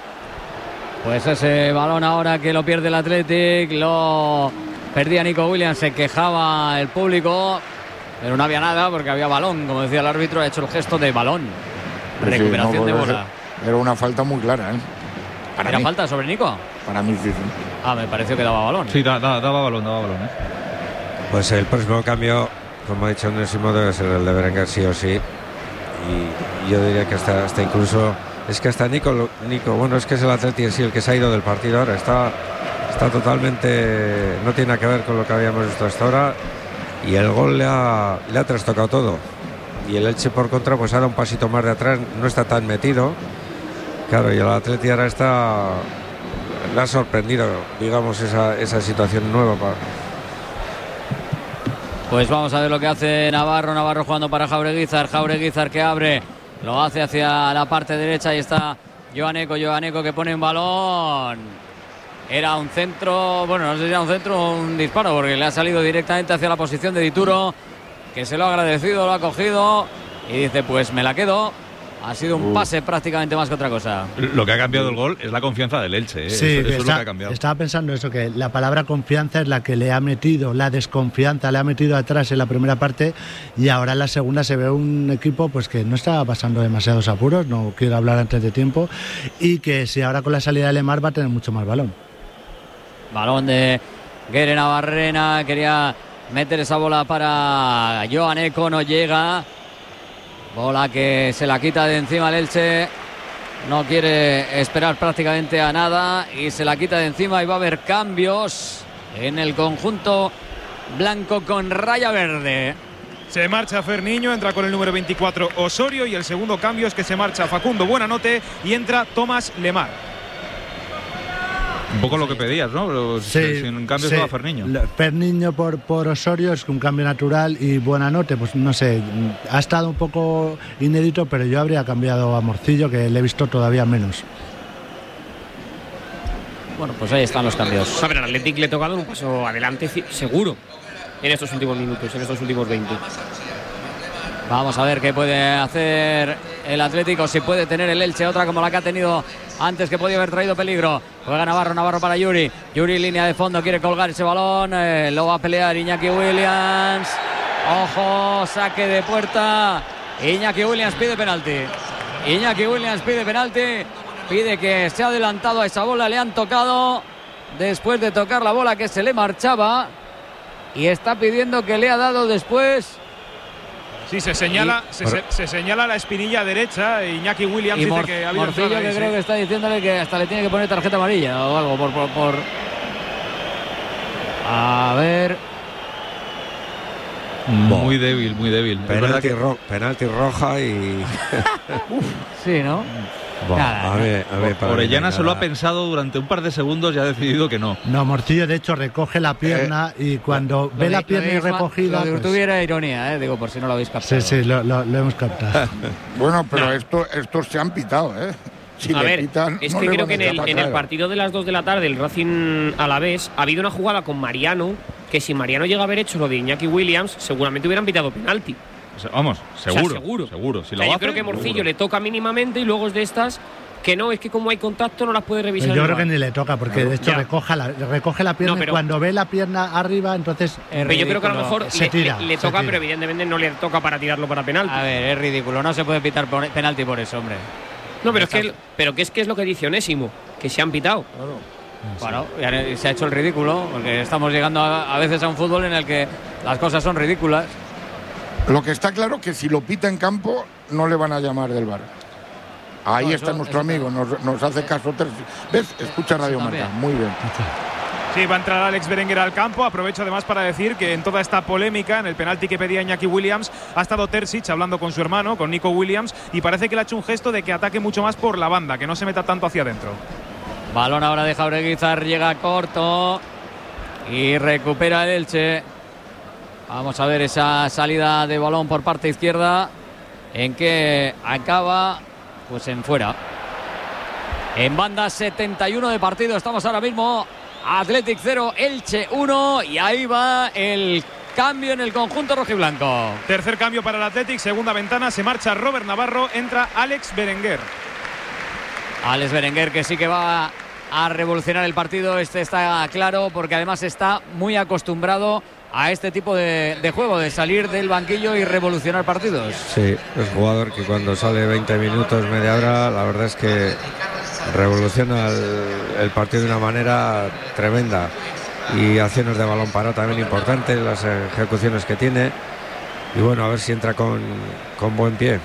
Pues ese balón ahora que lo pierde el Athletic, lo perdía Nico Williams, se quejaba el público, pero no había nada porque había balón, como decía el árbitro, ha hecho el gesto de balón. Recuperación sí, no, de pues, bola. Era una falta muy clara, ¿eh? Para ¿Era mí. falta sobre Nico? Para mí sí, sí. Ah, me pareció que daba balón. Sí, da, da, daba balón, daba balón. ¿eh? Pues el próximo cambio, como ha dicho Onésimo, debe ser el de Berenguer sí o sí. Y yo diría que hasta, hasta incluso es que hasta Nico, Nico, bueno, es que es el Atleti en sí el que se ha ido del partido ahora, está, está totalmente, no tiene nada que ver con lo que habíamos visto hasta ahora, y el gol le ha, le ha trastocado todo, y el Elche por contra pues ahora un pasito más de atrás, no está tan metido, claro, y el Atleti ahora está, le ha sorprendido, digamos, esa, esa situación nueva para... Pues vamos a ver lo que hace Navarro. Navarro jugando para Jaureguizar. Jaureguizar que abre. Lo hace hacia la parte derecha. Ahí está Joaneco. Joaneco que pone un balón. Era un centro. Bueno, no sé si era un centro o un disparo, porque le ha salido directamente hacia la posición de Dituro, que se lo ha agradecido, lo ha cogido y dice: pues me la quedo. Ha sido un pase prácticamente más que otra cosa. Lo que ha cambiado el gol es la confianza del Elche. ¿eh? Sí, eso, eso está, es lo que ha cambiado. Estaba pensando eso, que la palabra confianza es la que le ha metido, la desconfianza le ha metido atrás en la primera parte, y ahora en la segunda se ve un equipo pues que no está pasando demasiados apuros, no quiero hablar antes de tiempo, y que si ahora con la salida de Lemar va a tener mucho más balón. Balón de Guere Navarrena, quería meter esa bola para Joaneco, no llega. Bola que se la quita de encima el Elche. No quiere esperar prácticamente a nada y se la quita de encima, y va a haber cambios en el conjunto blanco con raya verde. Se marcha Ferniño, entra con el número veinticuatro Osorio, y el segundo cambio es que se marcha Facundo Buenanote y entra Tomás Lemar. Un poco lo que pedías, ¿no? Pero Sí, sin cambio sí. se va Ferniño. Ferniño por, por Osorio es un cambio natural, y Buenanote, pues no sé, ha estado un poco inédito, pero yo habría cambiado a Morcillo, que le he visto todavía menos. Bueno, pues ahí están los cambios. A ver, al Athletic le ha tocado un paso adelante seguro en estos últimos minutos, en estos últimos veinte. Vamos a ver qué puede hacer el Atlético, si puede tener el Elche otra como la que ha tenido antes, que podía haber traído peligro. Juega Navarro, Navarro para Yuri. Yuri, línea de fondo, quiere colgar ese balón. Eh, lo va a pelear Iñaki Williams. Ojo, saque de puerta. Iñaki Williams pide penalti. Iñaki Williams pide penalti. Pide que se ha adelantado a esa bola. Le han tocado después de tocar la bola que se le marchaba. Y está pidiendo que le ha dado después. Sí, se señala, Y- se, se, se señala la espinilla derecha. Iñaki Williams Y dice Mor- que ha habido Morcillo, entrada que ahí, creo sí. que está diciéndole que hasta le tiene que poner tarjeta amarilla o algo por, por, por... A ver. Muy débil, muy débil. Es verdad Penalti, que- ro- penalti roja y... Sí, ¿no? Buah, Nada, a ver, a ver, para Orellana mí, se lo ha nada. pensado durante un par de segundos y ha decidido que no. No, Morcillo de hecho recoge la pierna, y cuando ve Lo la de- pierna lo de Isma- recogida... Lo de pues- Urtubi era ironía, ¿eh? Digo, por si no lo habéis captado. Sí, sí, lo, lo- lo hemos captado. Bueno, pero esto, estos se han pitado, ¿eh? Si a le ver, pitan, es no que le creo van que en a el, echar en para el atrás. partido de las dos de la tarde, el Racing Alavés, ha habido una jugada con Mariano, que si Mariano llega a haber hecho lo de Iñaki Williams, seguramente hubieran pitado penalti. O sea, vamos, O sea, seguro. seguro. Seguro. Si O lo sea, yo hace, creo que Morcillo seguro. le toca mínimamente, y luego es de estas que no, es que como hay contacto no las puede revisar. Yo el creo que V A R. ni le toca, porque de hecho Ya. recoge la, recoge la pierna, No, pero- y cuando ve la pierna arriba, entonces... Pero yo creo que a lo mejor se le, tira, le- le se toca, tira. pero evidentemente no le toca para tirarlo para penalti. A ver, es ridículo, no se puede pitar por- penalti por eso, hombre. No, pero es que, pero que es que es lo que dice Onésimo, que se han pitado. Bueno, y se ha hecho el ridículo, porque estamos llegando a, a veces a un fútbol en el que las cosas son ridículas. Lo que está claro que si lo pita en campo, no le van a llamar del V A R. Ahí No, está eso- nuestro eso amigo, nos, nos hace caso. Ter- ¿Ves? Escucha Radio también. Marca, muy bien. Sí, va a entrar Alex Berenguer al campo. Aprovecho además para decir que en toda esta polémica, en el penalti que pedía Iñaki Williams, ha estado Terzic hablando con su hermano, con Nico Williams, y parece que le ha hecho un gesto de que ataque mucho más por la banda, que no se meta tanto hacia adentro. Balón ahora de Jaureguizar, llega corto y recupera el Elche. Vamos a ver esa salida de balón por parte izquierda, en que acaba pues en fuera. En banda, setenta y uno de partido, estamos ahora mismo Athletic cero, Elche uno, y ahí va el cambio en el conjunto rojiblanco. Tercer cambio para el Athletic, segunda ventana, se marcha Robert Navarro, entra Alex Berenguer. Alex Berenguer, que sí que va a revolucionar el partido, este está claro, porque además está muy acostumbrado a este tipo de, de juego, de salir del banquillo y revolucionar partidos. Sí, es jugador que cuando sale veinte minutos, media hora, la verdad es que revoluciona el, el partido de una manera tremenda. Y acciones de balón parado también importantes, las ejecuciones que tiene. Y bueno, a ver si entra con, con buen pie.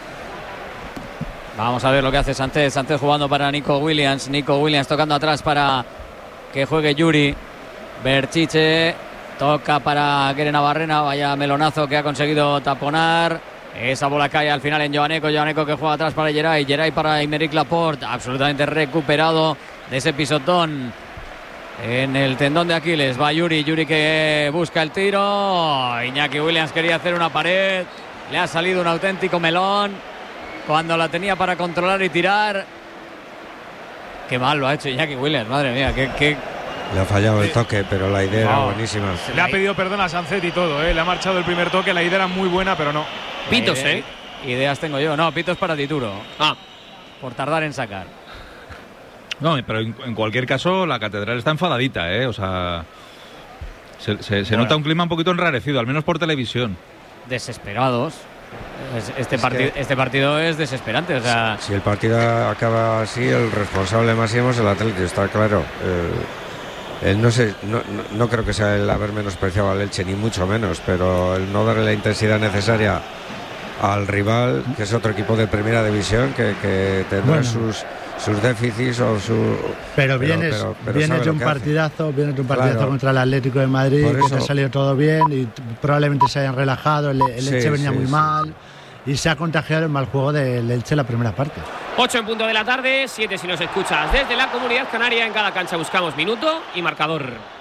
Vamos a ver lo que hace Sánchez. Sánchez jugando para Nico Williams. Nico Williams tocando atrás para que juegue Yuri. Berchiche toca para Keren Navarrena. Vaya melonazo que ha conseguido taponar. Esa bola cae al final en Joaneco. Joaneco que juega atrás para Geray. Geray para Aymeric Laporte. Absolutamente recuperado de ese pisotón en el tendón de Aquiles. Va Yuri. Yuri que busca el tiro. Iñaki Williams quería hacer una pared. Le ha salido un auténtico melón cuando la tenía para controlar y tirar. Qué mal lo ha hecho Iñaki Williams, madre mía, qué, qué... Le ha fallado el toque, pero la idea no. era buenísima. Le ha pedido perdón a Sánchez y todo, ¿eh? Le ha marchado el primer toque, la idea era muy buena, pero no. Pitos, ¿eh? Ideas tengo yo. No, pitos para Tituro. Ah. Por tardar en sacar. No, pero en, en cualquier caso la catedral está enfadadita, ¿eh? O sea, se, se, se bueno. nota un clima un poquito enrarecido, al menos por televisión. Desesperados. Este, partido, este partido es desesperante. O sea... Si el partido acaba así, el responsable máximo es el Atlético, está claro. Eh, él no, sé, no, no, no creo que sea el haber menospreciado al Elche, ni mucho menos, pero el no darle la intensidad necesaria al rival, que es otro equipo de primera división, que, que tendrá bueno. sus, sus déficits o su... Pero vienes, pero, pero, pero vienes de un partidazo, vienes de un partidazo claro. contra el Atlético de Madrid, que te ha salido todo bien y probablemente se hayan relajado, el, el sí, Elche venía sí, muy sí. mal y se ha contagiado el mal juego del Elche en la primera parte. ocho en punto de la tarde, siete si nos escuchas desde la Comunidad Canaria. En cada cancha buscamos minuto y marcador.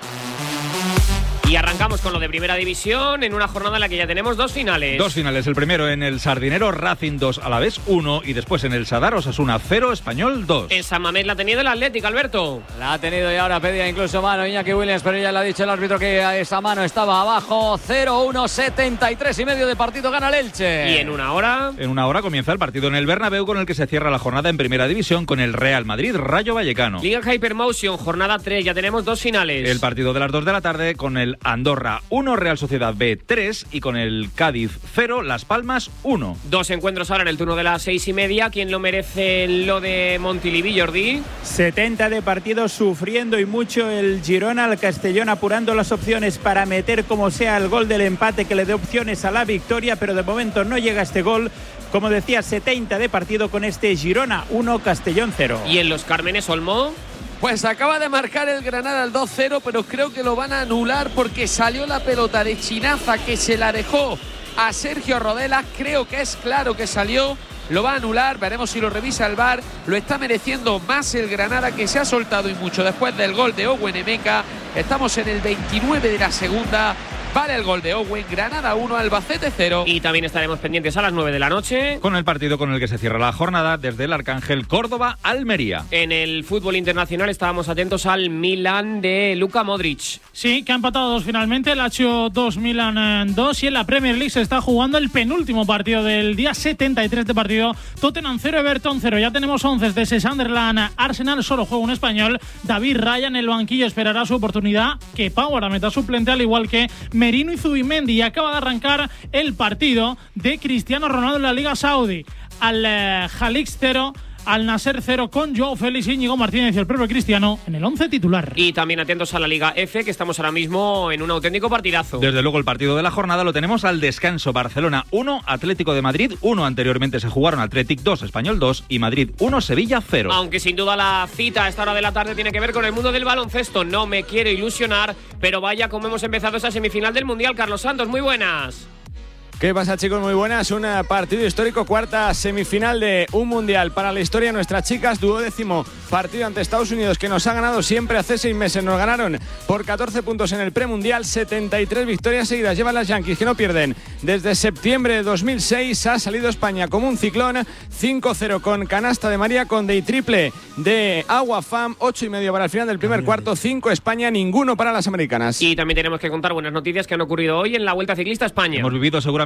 Y arrancamos con lo de Primera División en una jornada en la que ya tenemos dos finales. Dos finales. El primero en el Sardinero, Racing dos, Alavés uno. Y después en el Sadar, Osasuna cero, Español dos. En San Mamés la ha tenido el Atlético, Alberto. La ha tenido y ahora pedía incluso mano Iñaki Williams, pero ya le ha dicho el árbitro que esa mano estaba abajo. cero uno, setenta y tres y medio de partido, gana el Elche. Y en una hora... En una hora comienza el partido en el Bernabéu, con el que se cierra la jornada en Primera División con el Real Madrid, Rayo Vallecano. Liga Hypermotion, jornada tres, ya tenemos dos finales. El partido de las dos de la tarde con el Andorra uno, Real Sociedad B tres, y con el Cádiz cero, Las Palmas uno. Dos encuentros ahora en el turno de las seis y media. ¿Quién lo merece lo de Montilivi, Jordi? setenta de partido, sufriendo y mucho el Girona, al Castellón apurando las opciones para meter como sea el gol del empate que le dé opciones a la victoria, pero de momento no llega este gol. Como decía, setenta de partido con este Girona uno, Castellón cero. ¿Y en los Cármenes, Olmo? Pues acaba de marcar el Granada el dos cero, pero creo que lo van a anular porque salió la pelota de Chinaza que se la dejó a Sergio Rodela. Creo que es claro que salió. Lo va a anular, veremos si lo revisa el V A R. Lo está mereciendo más el Granada, que se ha soltado y mucho después del gol de Owen Emeka. Estamos en el veintinueve de la segunda. Vale el gol de Owen. Granada uno, Albacete cero. Y también estaremos pendientes a las nueve de la noche con el partido con el que se cierra la jornada desde el Arcángel, Córdoba, Almería. En el fútbol internacional estábamos atentos al Milan de Luka Modric. Sí, que ha empatado dos finalmente, el Lazio dos, Milan dos, y en la Premier League se está jugando el penúltimo partido del día, setenta y tres de partido. Tottenham cero, Everton cero. Ya tenemos once de Sunderland, Arsenal, solo juega un español. David Raya en el banquillo esperará su oportunidad. Que Pau ahora meta suplente, al igual que Merino y Zubimendi. Y acaba de arrancar el partido de Cristiano Ronaldo en la Liga Saudí. Al eh, Jalix cero, al Nasser cero, con Joao Félix, Íñigo Martínez y el propio Cristiano en el once titular. Y también atentos a la Liga F, que estamos ahora mismo en un auténtico partidazo. Desde luego el partido de la jornada lo tenemos al descanso. Barcelona uno, Atlético de Madrid uno. Anteriormente se jugaron Athletic dos, Español dos y Madrid uno, Sevilla cero. Aunque sin duda la cita a esta hora de la tarde tiene que ver con el mundo del baloncesto. No me quiero ilusionar, pero vaya como hemos empezado esa semifinal del Mundial. Carlos Santos, muy buenas. ¿Qué pasa, chicos? Muy buenas. Un partido histórico, cuarta semifinal de un mundial para la historia. Nuestras chicas, duodécimo partido ante Estados Unidos, que nos ha ganado siempre hace seis meses. Nos ganaron por catorce puntos en el premundial. setenta y tres victorias seguidas llevan las Yankees, que no pierden desde septiembre de dos mil seis. Ha salido España como un ciclón. cinco cero con canasta de María Conde y triple de Agua Fam. ocho y medio para el final del primer cuarto. cinco España, ninguno para las americanas. Y también tenemos que contar buenas noticias que han ocurrido hoy en la Vuelta Ciclista a España. Hemos vivido seguramente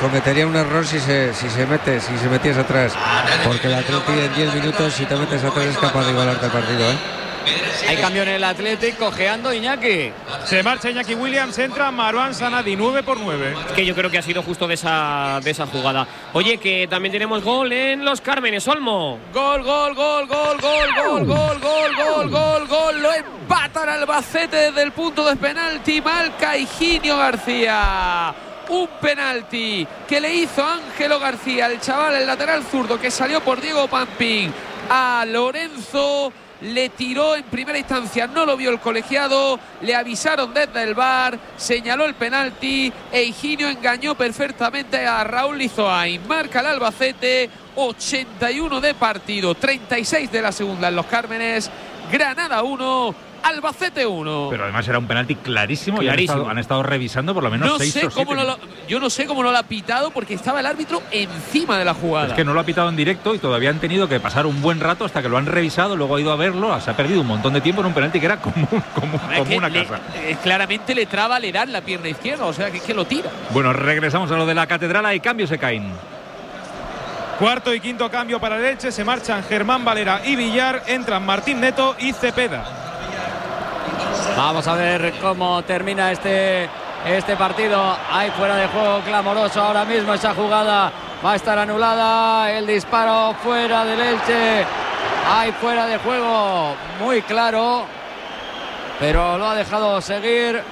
cometería un error si se, si se mete, si se metiese atrás, porque el Atleti en diez minutos, si te metes atrás, es capaz de igualarte el partido, ¿eh? Hay cambio en el Athletic, cojeando Iñaki. Se marcha Iñaki Williams, entra Marwan Sanadi, nueve por nueve. Que yo creo que ha sido justo de esa, de esa jugada. Oye, que también tenemos gol en Los Cármenes, Olmo. Gol, gol, gol, gol, gol, gol, gol, gol, gol, gol, gol. Lo empatan Albacete desde el punto de penalti. Marca Higinio García. Un penalti que le hizo Ángelo García, el chaval, el lateral zurdo, que salió por Diego Pampín a Lorenzo. Le tiró en primera instancia, no lo vio el colegiado, le avisaron desde el V A R, señaló el penalti e Higinio engañó perfectamente a Raúl Lizoain. Marca el Albacete, ochenta y uno de partido, treinta y seis de la segunda en Los Cármenes. Granada uno, Albacete uno. Pero además era un penalti clarísimo, clarísimo. Y han estado, han estado revisando por lo menos no seis sé o siete. cómo no lo, yo no sé cómo no lo ha pitado porque estaba el árbitro encima de la jugada. Es que no lo ha pitado en directo y todavía han tenido que pasar un buen rato hasta que lo han revisado, luego ha ido a verlo, se ha perdido un montón de tiempo en un penalti que era como, como, como una le, casa. Eh, claramente le traba le dan la pierna izquierda, o sea que es que lo tira. Bueno, regresamos a lo de la Catedral, hay cambios se caen. Cuarto y quinto cambio para el Elche, se marchan Germán Valera y Villar, entran Martín Neto y Cepeda. Vamos a ver cómo termina este, este partido. Hay fuera de juego clamoroso ahora mismo. Esa jugada va a estar anulada. El disparo fuera del Elche. Hay fuera de juego muy claro, pero lo ha dejado seguir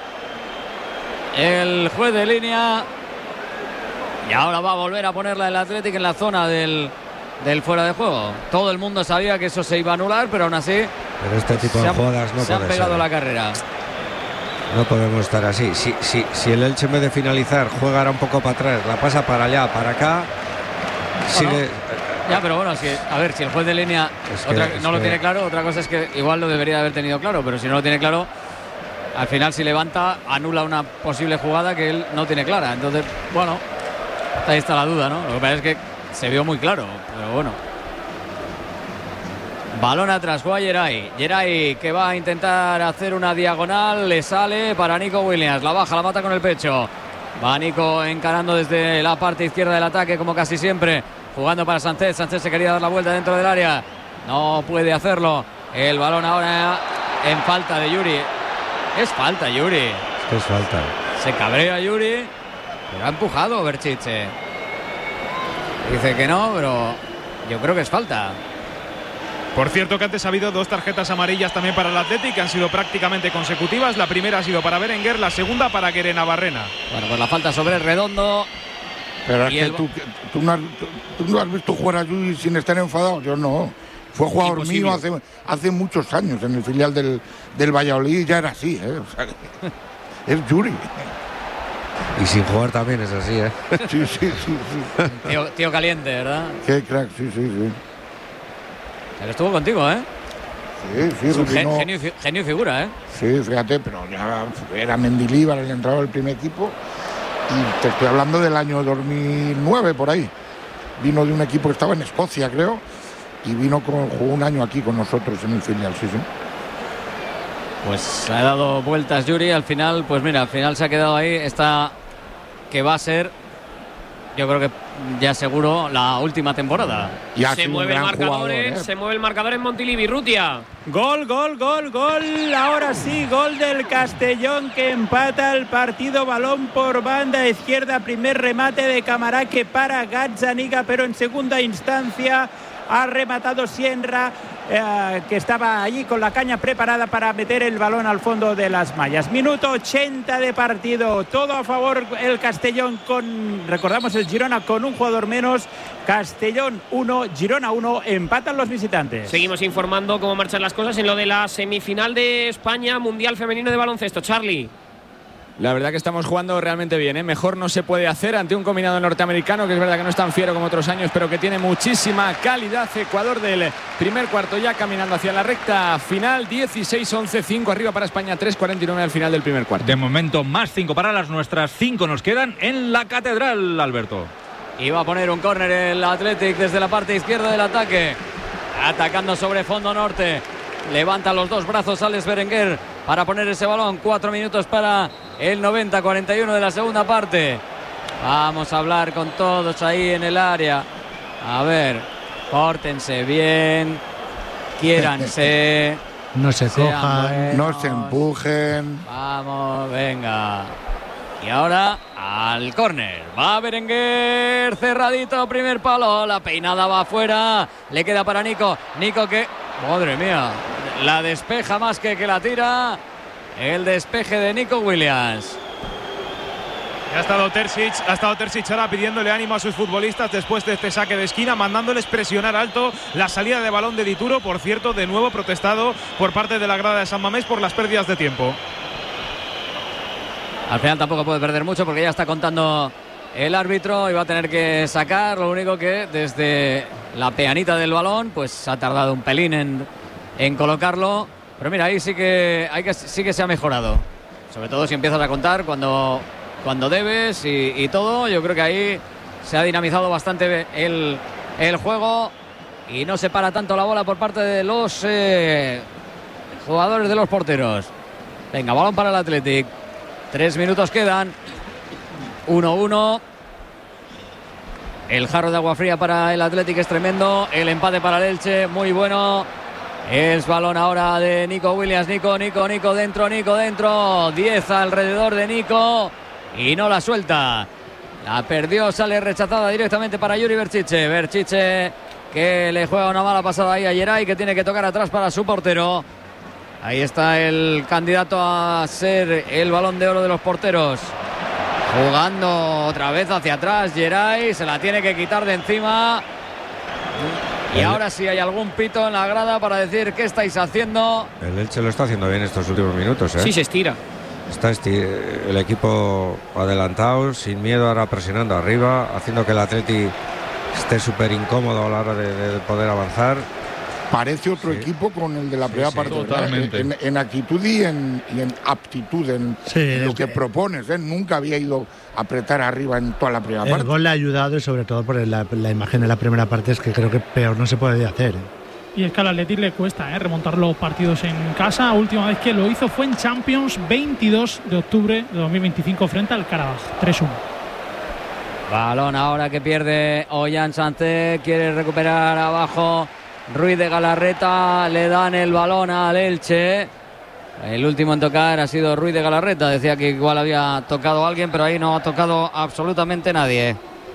el juez de línea. Y ahora va a volver a ponerla el Athletic en la zona del, del fuera de juego. Todo el mundo sabía que eso se iba a anular, pero aún así pero este tipo de han, jugadas no se han puede pegado ser. la carrera. No podemos estar así. Si, si, si el Elche en vez de finalizar juega ahora un poco para atrás, la pasa para allá, para acá, Bueno, sigue. ya, pero bueno, si, a ver, si el juez de línea Es que- otra- es no lo que- tiene claro, otra cosa es que igual lo debería haber tenido claro, pero si no lo tiene claro, al final si levanta, anula una posible jugada que él no tiene clara. Entonces, bueno, ahí está la duda, ¿no? Lo que pasa es que se vio muy claro, pero bueno. Balón atrás, juega Geray. Geray que va a intentar hacer una diagonal, le sale para Nico Williams, la baja, la mata con el pecho. Va Nico encarando desde la parte izquierda del ataque, como casi siempre, jugando para Sánchez. Sánchez se quería dar la vuelta dentro del área, no puede hacerlo. El balón ahora en falta de Yuri. Es falta, Yuri. Es que es falta. Se cabrea Yuri, pero ha empujado Berchiche. Dice que no, pero yo creo que es falta. Por cierto que antes ha habido dos tarjetas amarillas también para el Athletic, que han sido prácticamente consecutivas. La primera ha sido para Berenguer, la segunda para Guerena Barrena. Bueno, pues la falta sobre Redondo. Pero es Y que el- tú, tú, no has, tú, tú no has visto jugar a Yuri sin estar enfadado. Yo no. Fue jugador Imposible. mío hace, hace muchos años en el filial del, del Valladolid y ya era así. ¿eh? O sea, que- es Yuri. Y sin jugar también es así, ¿eh? Sí, sí, sí. sí. Tío, tío caliente, ¿verdad? Qué crack, sí, sí, sí. Él estuvo contigo, ¿eh? Sí, sí, Es un gen- Rubino. genio, y fi- genio y figura, ¿eh? Sí, fíjate, pero ya era Mendilibar el entrado del primer equipo. Y te estoy hablando del año dos mil nueve, por ahí. Vino de un equipo que estaba en Escocia, creo. Y vino con, jugó un año aquí con nosotros en el filial, sí, sí. Pues ha dado vueltas Yuri. Al final, pues mira, al final se ha quedado ahí. Esta que va a ser, yo creo que ya seguro, la última temporada. Y ha Se sido un mueve el gran marcador, jugador, ¿eh? ¿eh? Se mueve el marcador en Montilivi, Rutia. Gol, gol, gol, gol. Ahora sí, gol del Castellón que empata el partido. Balón por banda izquierda. Primer remate de Camará que para Gazzaniga, pero en segunda instancia ha rematado Sienra, eh, que estaba allí con la caña preparada para meter el balón al fondo de las mallas. Minuto ochenta de partido. Todo a favor el Castellón con, recordamos, el Girona con un jugador menos. Castellón uno, Girona uno, empatan los visitantes. Seguimos informando cómo marchan las cosas en lo de la semifinal de España Mundial Femenino de Baloncesto. Charlie. La verdad que estamos jugando realmente bien, ¿eh? Mejor no se puede hacer ante un combinado norteamericano que es verdad que no es tan fiero como otros años, pero que tiene muchísima calidad. Ecuador del primer cuarto ya caminando hacia la recta final. Dieciséis once, cinco arriba para España, tres cuarenta y nueve al final del primer cuarto. De momento más cinco para las nuestras, cinco nos quedan en la Catedral, Alberto. Iba a poner un córner el Athletic desde la parte izquierda del ataque, atacando sobre fondo norte. Levanta los dos brazos Alex Berenguer para poner ese balón. Cuatro minutos para el noventa, cuarenta y uno de la segunda parte. Vamos a hablar con todos ahí en el área. A ver, pórtense bien, quiéranse. No se cojan, no se empujen. Vamos, venga. Y ahora al córner. Va Berenguer, cerradito, primer palo. La peinada va afuera. Le queda para Nico. Nico que, madre mía, la despeja más que que la tira. El despeje de Nico Williams. Ha estado Terzic, ha estado Terzic ahora pidiéndole ánimo a sus futbolistas después de este saque de esquina, mandándoles presionar alto la salida de balón de Dituro. Por cierto, de nuevo protestado por parte de la grada de San Mamés por las pérdidas de tiempo. Al final tampoco puede perder mucho porque ya está contando el árbitro y va a tener que sacar. Lo único que desde la peanita del balón pues ha tardado un pelín en, en colocarlo. Pero mira, ahí sí que, hay que sí que se ha mejorado. Sobre todo si empiezas a contar cuando... cuando debes y, y todo. Yo creo que ahí se ha dinamizado bastante el, el juego y no se para tanto la bola por parte de los eh, jugadores de los porteros. Venga, balón para el Athletic. Tres minutos quedan. uno uno. El jarro de agua fría para el Athletic es tremendo. El empate para el Elche, muy bueno. Es balón ahora de Nico Williams. Nico, Nico, Nico dentro, Nico dentro. diez alrededor de Nico. Y no la suelta. La perdió, sale rechazada directamente para Yuri Berchiche. Berchiche que le juega una mala pasada ahí a Geray, que tiene que tocar atrás para su portero. Ahí está el candidato a ser el balón de oro de los porteros. Jugando otra vez hacia atrás Geray, se la tiene que quitar de encima. Y ahora sí hay algún pito en la grada para decir qué estáis haciendo. El Elche lo está haciendo bien estos últimos minutos, ¿eh? Sí, se estira. Está el equipo adelantado, sin miedo, ahora presionando arriba, haciendo que el Atleti esté súper incómodo a la hora de, de poder avanzar. Parece otro sí. equipo con el de la primera sí, parte. totalmente. En, en actitud y en, y en aptitud, en sí, lo que, que propones. ¿eh? Nunca había ido a apretar arriba en toda la primera el parte. El gol le ha ayudado y sobre todo por la, la imagen de la primera parte es que creo que peor no se puede hacer. ¿eh? Y es que al Athletic le cuesta ¿eh? remontar los partidos en casa. Última vez que lo hizo fue en Champions, veintidós de octubre de dos mil veinticinco frente al Karabaj, tres uno. Balón ahora que pierde Ollán Sánchez, quiere recuperar abajo Ruiz de Galarreta, le dan el balón al Elche. El último en tocar ha sido Ruiz de Galarreta, decía que igual había tocado a alguien, pero ahí no ha tocado absolutamente nadie.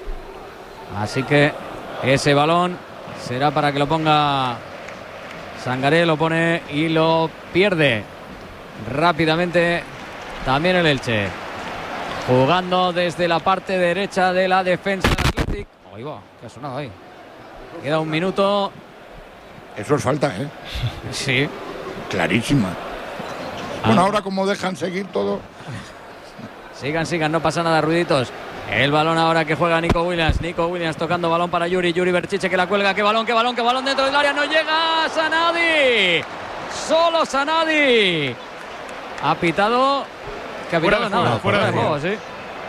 Así que ese balón será para que lo ponga Sangaré, lo pone y lo pierde rápidamente también el Elche. Jugando desde la parte derecha de la defensa del Athletic. Ahí va, ¿qué ha sonado ahí? Queda un minuto. Eso es falta, ¿eh? Sí. Clarísima. Ah. Bueno, ahora como dejan seguir todo. Sigan, sigan, no pasa nada, ruiditos. El balón ahora que juega Nico Williams. Nico Williams tocando balón para Yuri. Yuri Berchiche que la cuelga. ¡Qué balón, qué balón, qué balón dentro del área! ¡No llega Sanadi! ¡Solo Sanadi! Ha pitado... ¿Qué ha pitado? Fuera de Nada, juego, fuera de juego, juego, sí.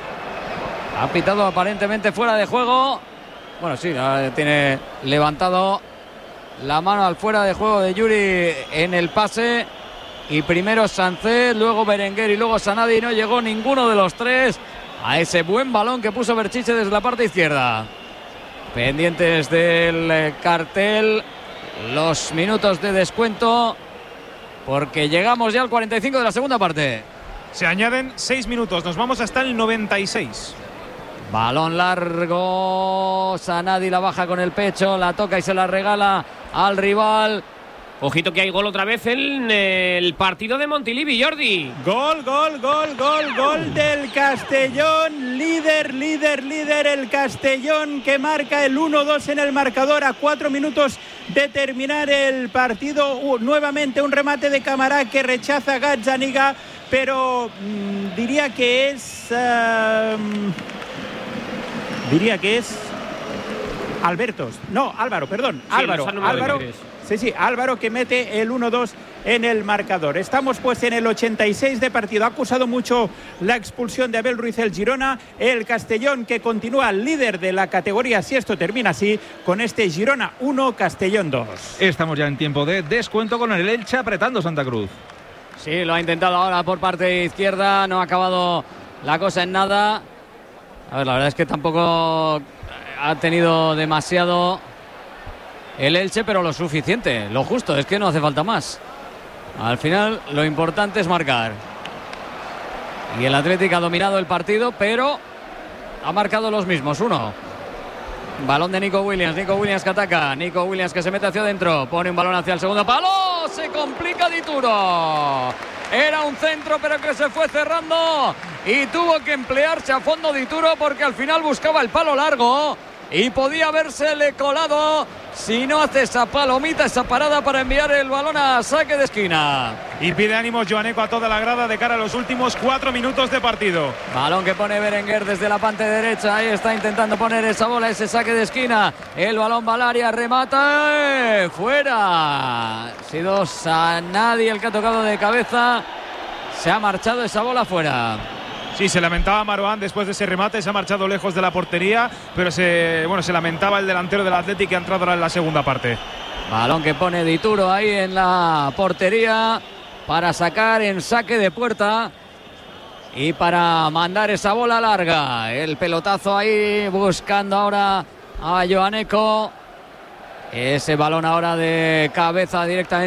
Ha pitado aparentemente fuera de juego. Bueno, sí, tiene levantado la mano al fuera de juego de Yuri en el pase. Y primero Sánchez, luego Berenguer y luego Sanadi. No llegó ninguno de los tres a ese buen balón que puso Berchiche desde la parte izquierda. Pendientes del cartel, los minutos de descuento, porque llegamos ya al cuarenta y cinco de la segunda parte. Se añaden seis minutos, nos vamos hasta el noventa y seis. Balón largo, Sanadi la baja con el pecho, la toca y se la regala al rival. Ojito que hay gol otra vez en el partido de Montilivi, Jordi. Gol, gol, gol, gol, gol del Castellón. Líder, líder, líder el Castellón, que marca el uno dos en el marcador a cuatro minutos de terminar el partido. Uh, nuevamente un remate de Camará que rechaza Gazzaniga, pero mmm, diría que es... Uh, diría que es... Albertos. No, Álvaro, perdón. Sí, Álvaro, Álvaro. Sí, sí, Álvaro que mete el uno dos en el marcador. Estamos pues en el ochenta y seis de partido. Ha acusado mucho la expulsión de Abel Ruiz el Girona. El Castellón que continúa líder de la categoría, si esto termina así, con este Girona uno, Castellón dos. Estamos ya en tiempo de descuento con el Elche apretando Santa Cruz. Sí, lo ha intentado ahora por parte izquierda. No ha acabado la cosa en nada. A ver, la verdad es que tampoco ha tenido demasiado el Elche, pero lo suficiente, lo justo, es que no hace falta más. Al final lo importante es marcar. Y el Atlético ha dominado el partido, pero ha marcado los mismos, uno. Balón de Nico Williams, Nico Williams que ataca, Nico Williams que se mete hacia adentro, pone un balón hacia el segundo palo, se complica Dituro. Era un centro pero que se fue cerrando y tuvo que emplearse a fondo Dituro porque al final buscaba el palo largo y podía habérsele colado si no hace esa palomita, esa parada para enviar el balón a saque de esquina. Y pide ánimos Joaneco a toda la grada de cara a los últimos cuatro minutos de partido. Balón que pone Berenguer desde la parte derecha. Ahí está intentando poner esa bola, ese saque de esquina. El balón va al área, remata. ¡Eh! Fuera. Ha sido Sanadi el que ha tocado de cabeza. Se ha marchado esa bola fuera. Sí, se lamentaba Marouane después de ese remate, se ha marchado lejos de la portería, pero se, bueno, se lamentaba el delantero del Athletic que ha entrado ahora en la segunda parte. Balón que pone Dituro ahí en la portería para sacar en saque de puerta y para mandar esa bola larga. El pelotazo ahí buscando ahora a Joaneco. Ese balón ahora de cabeza directamente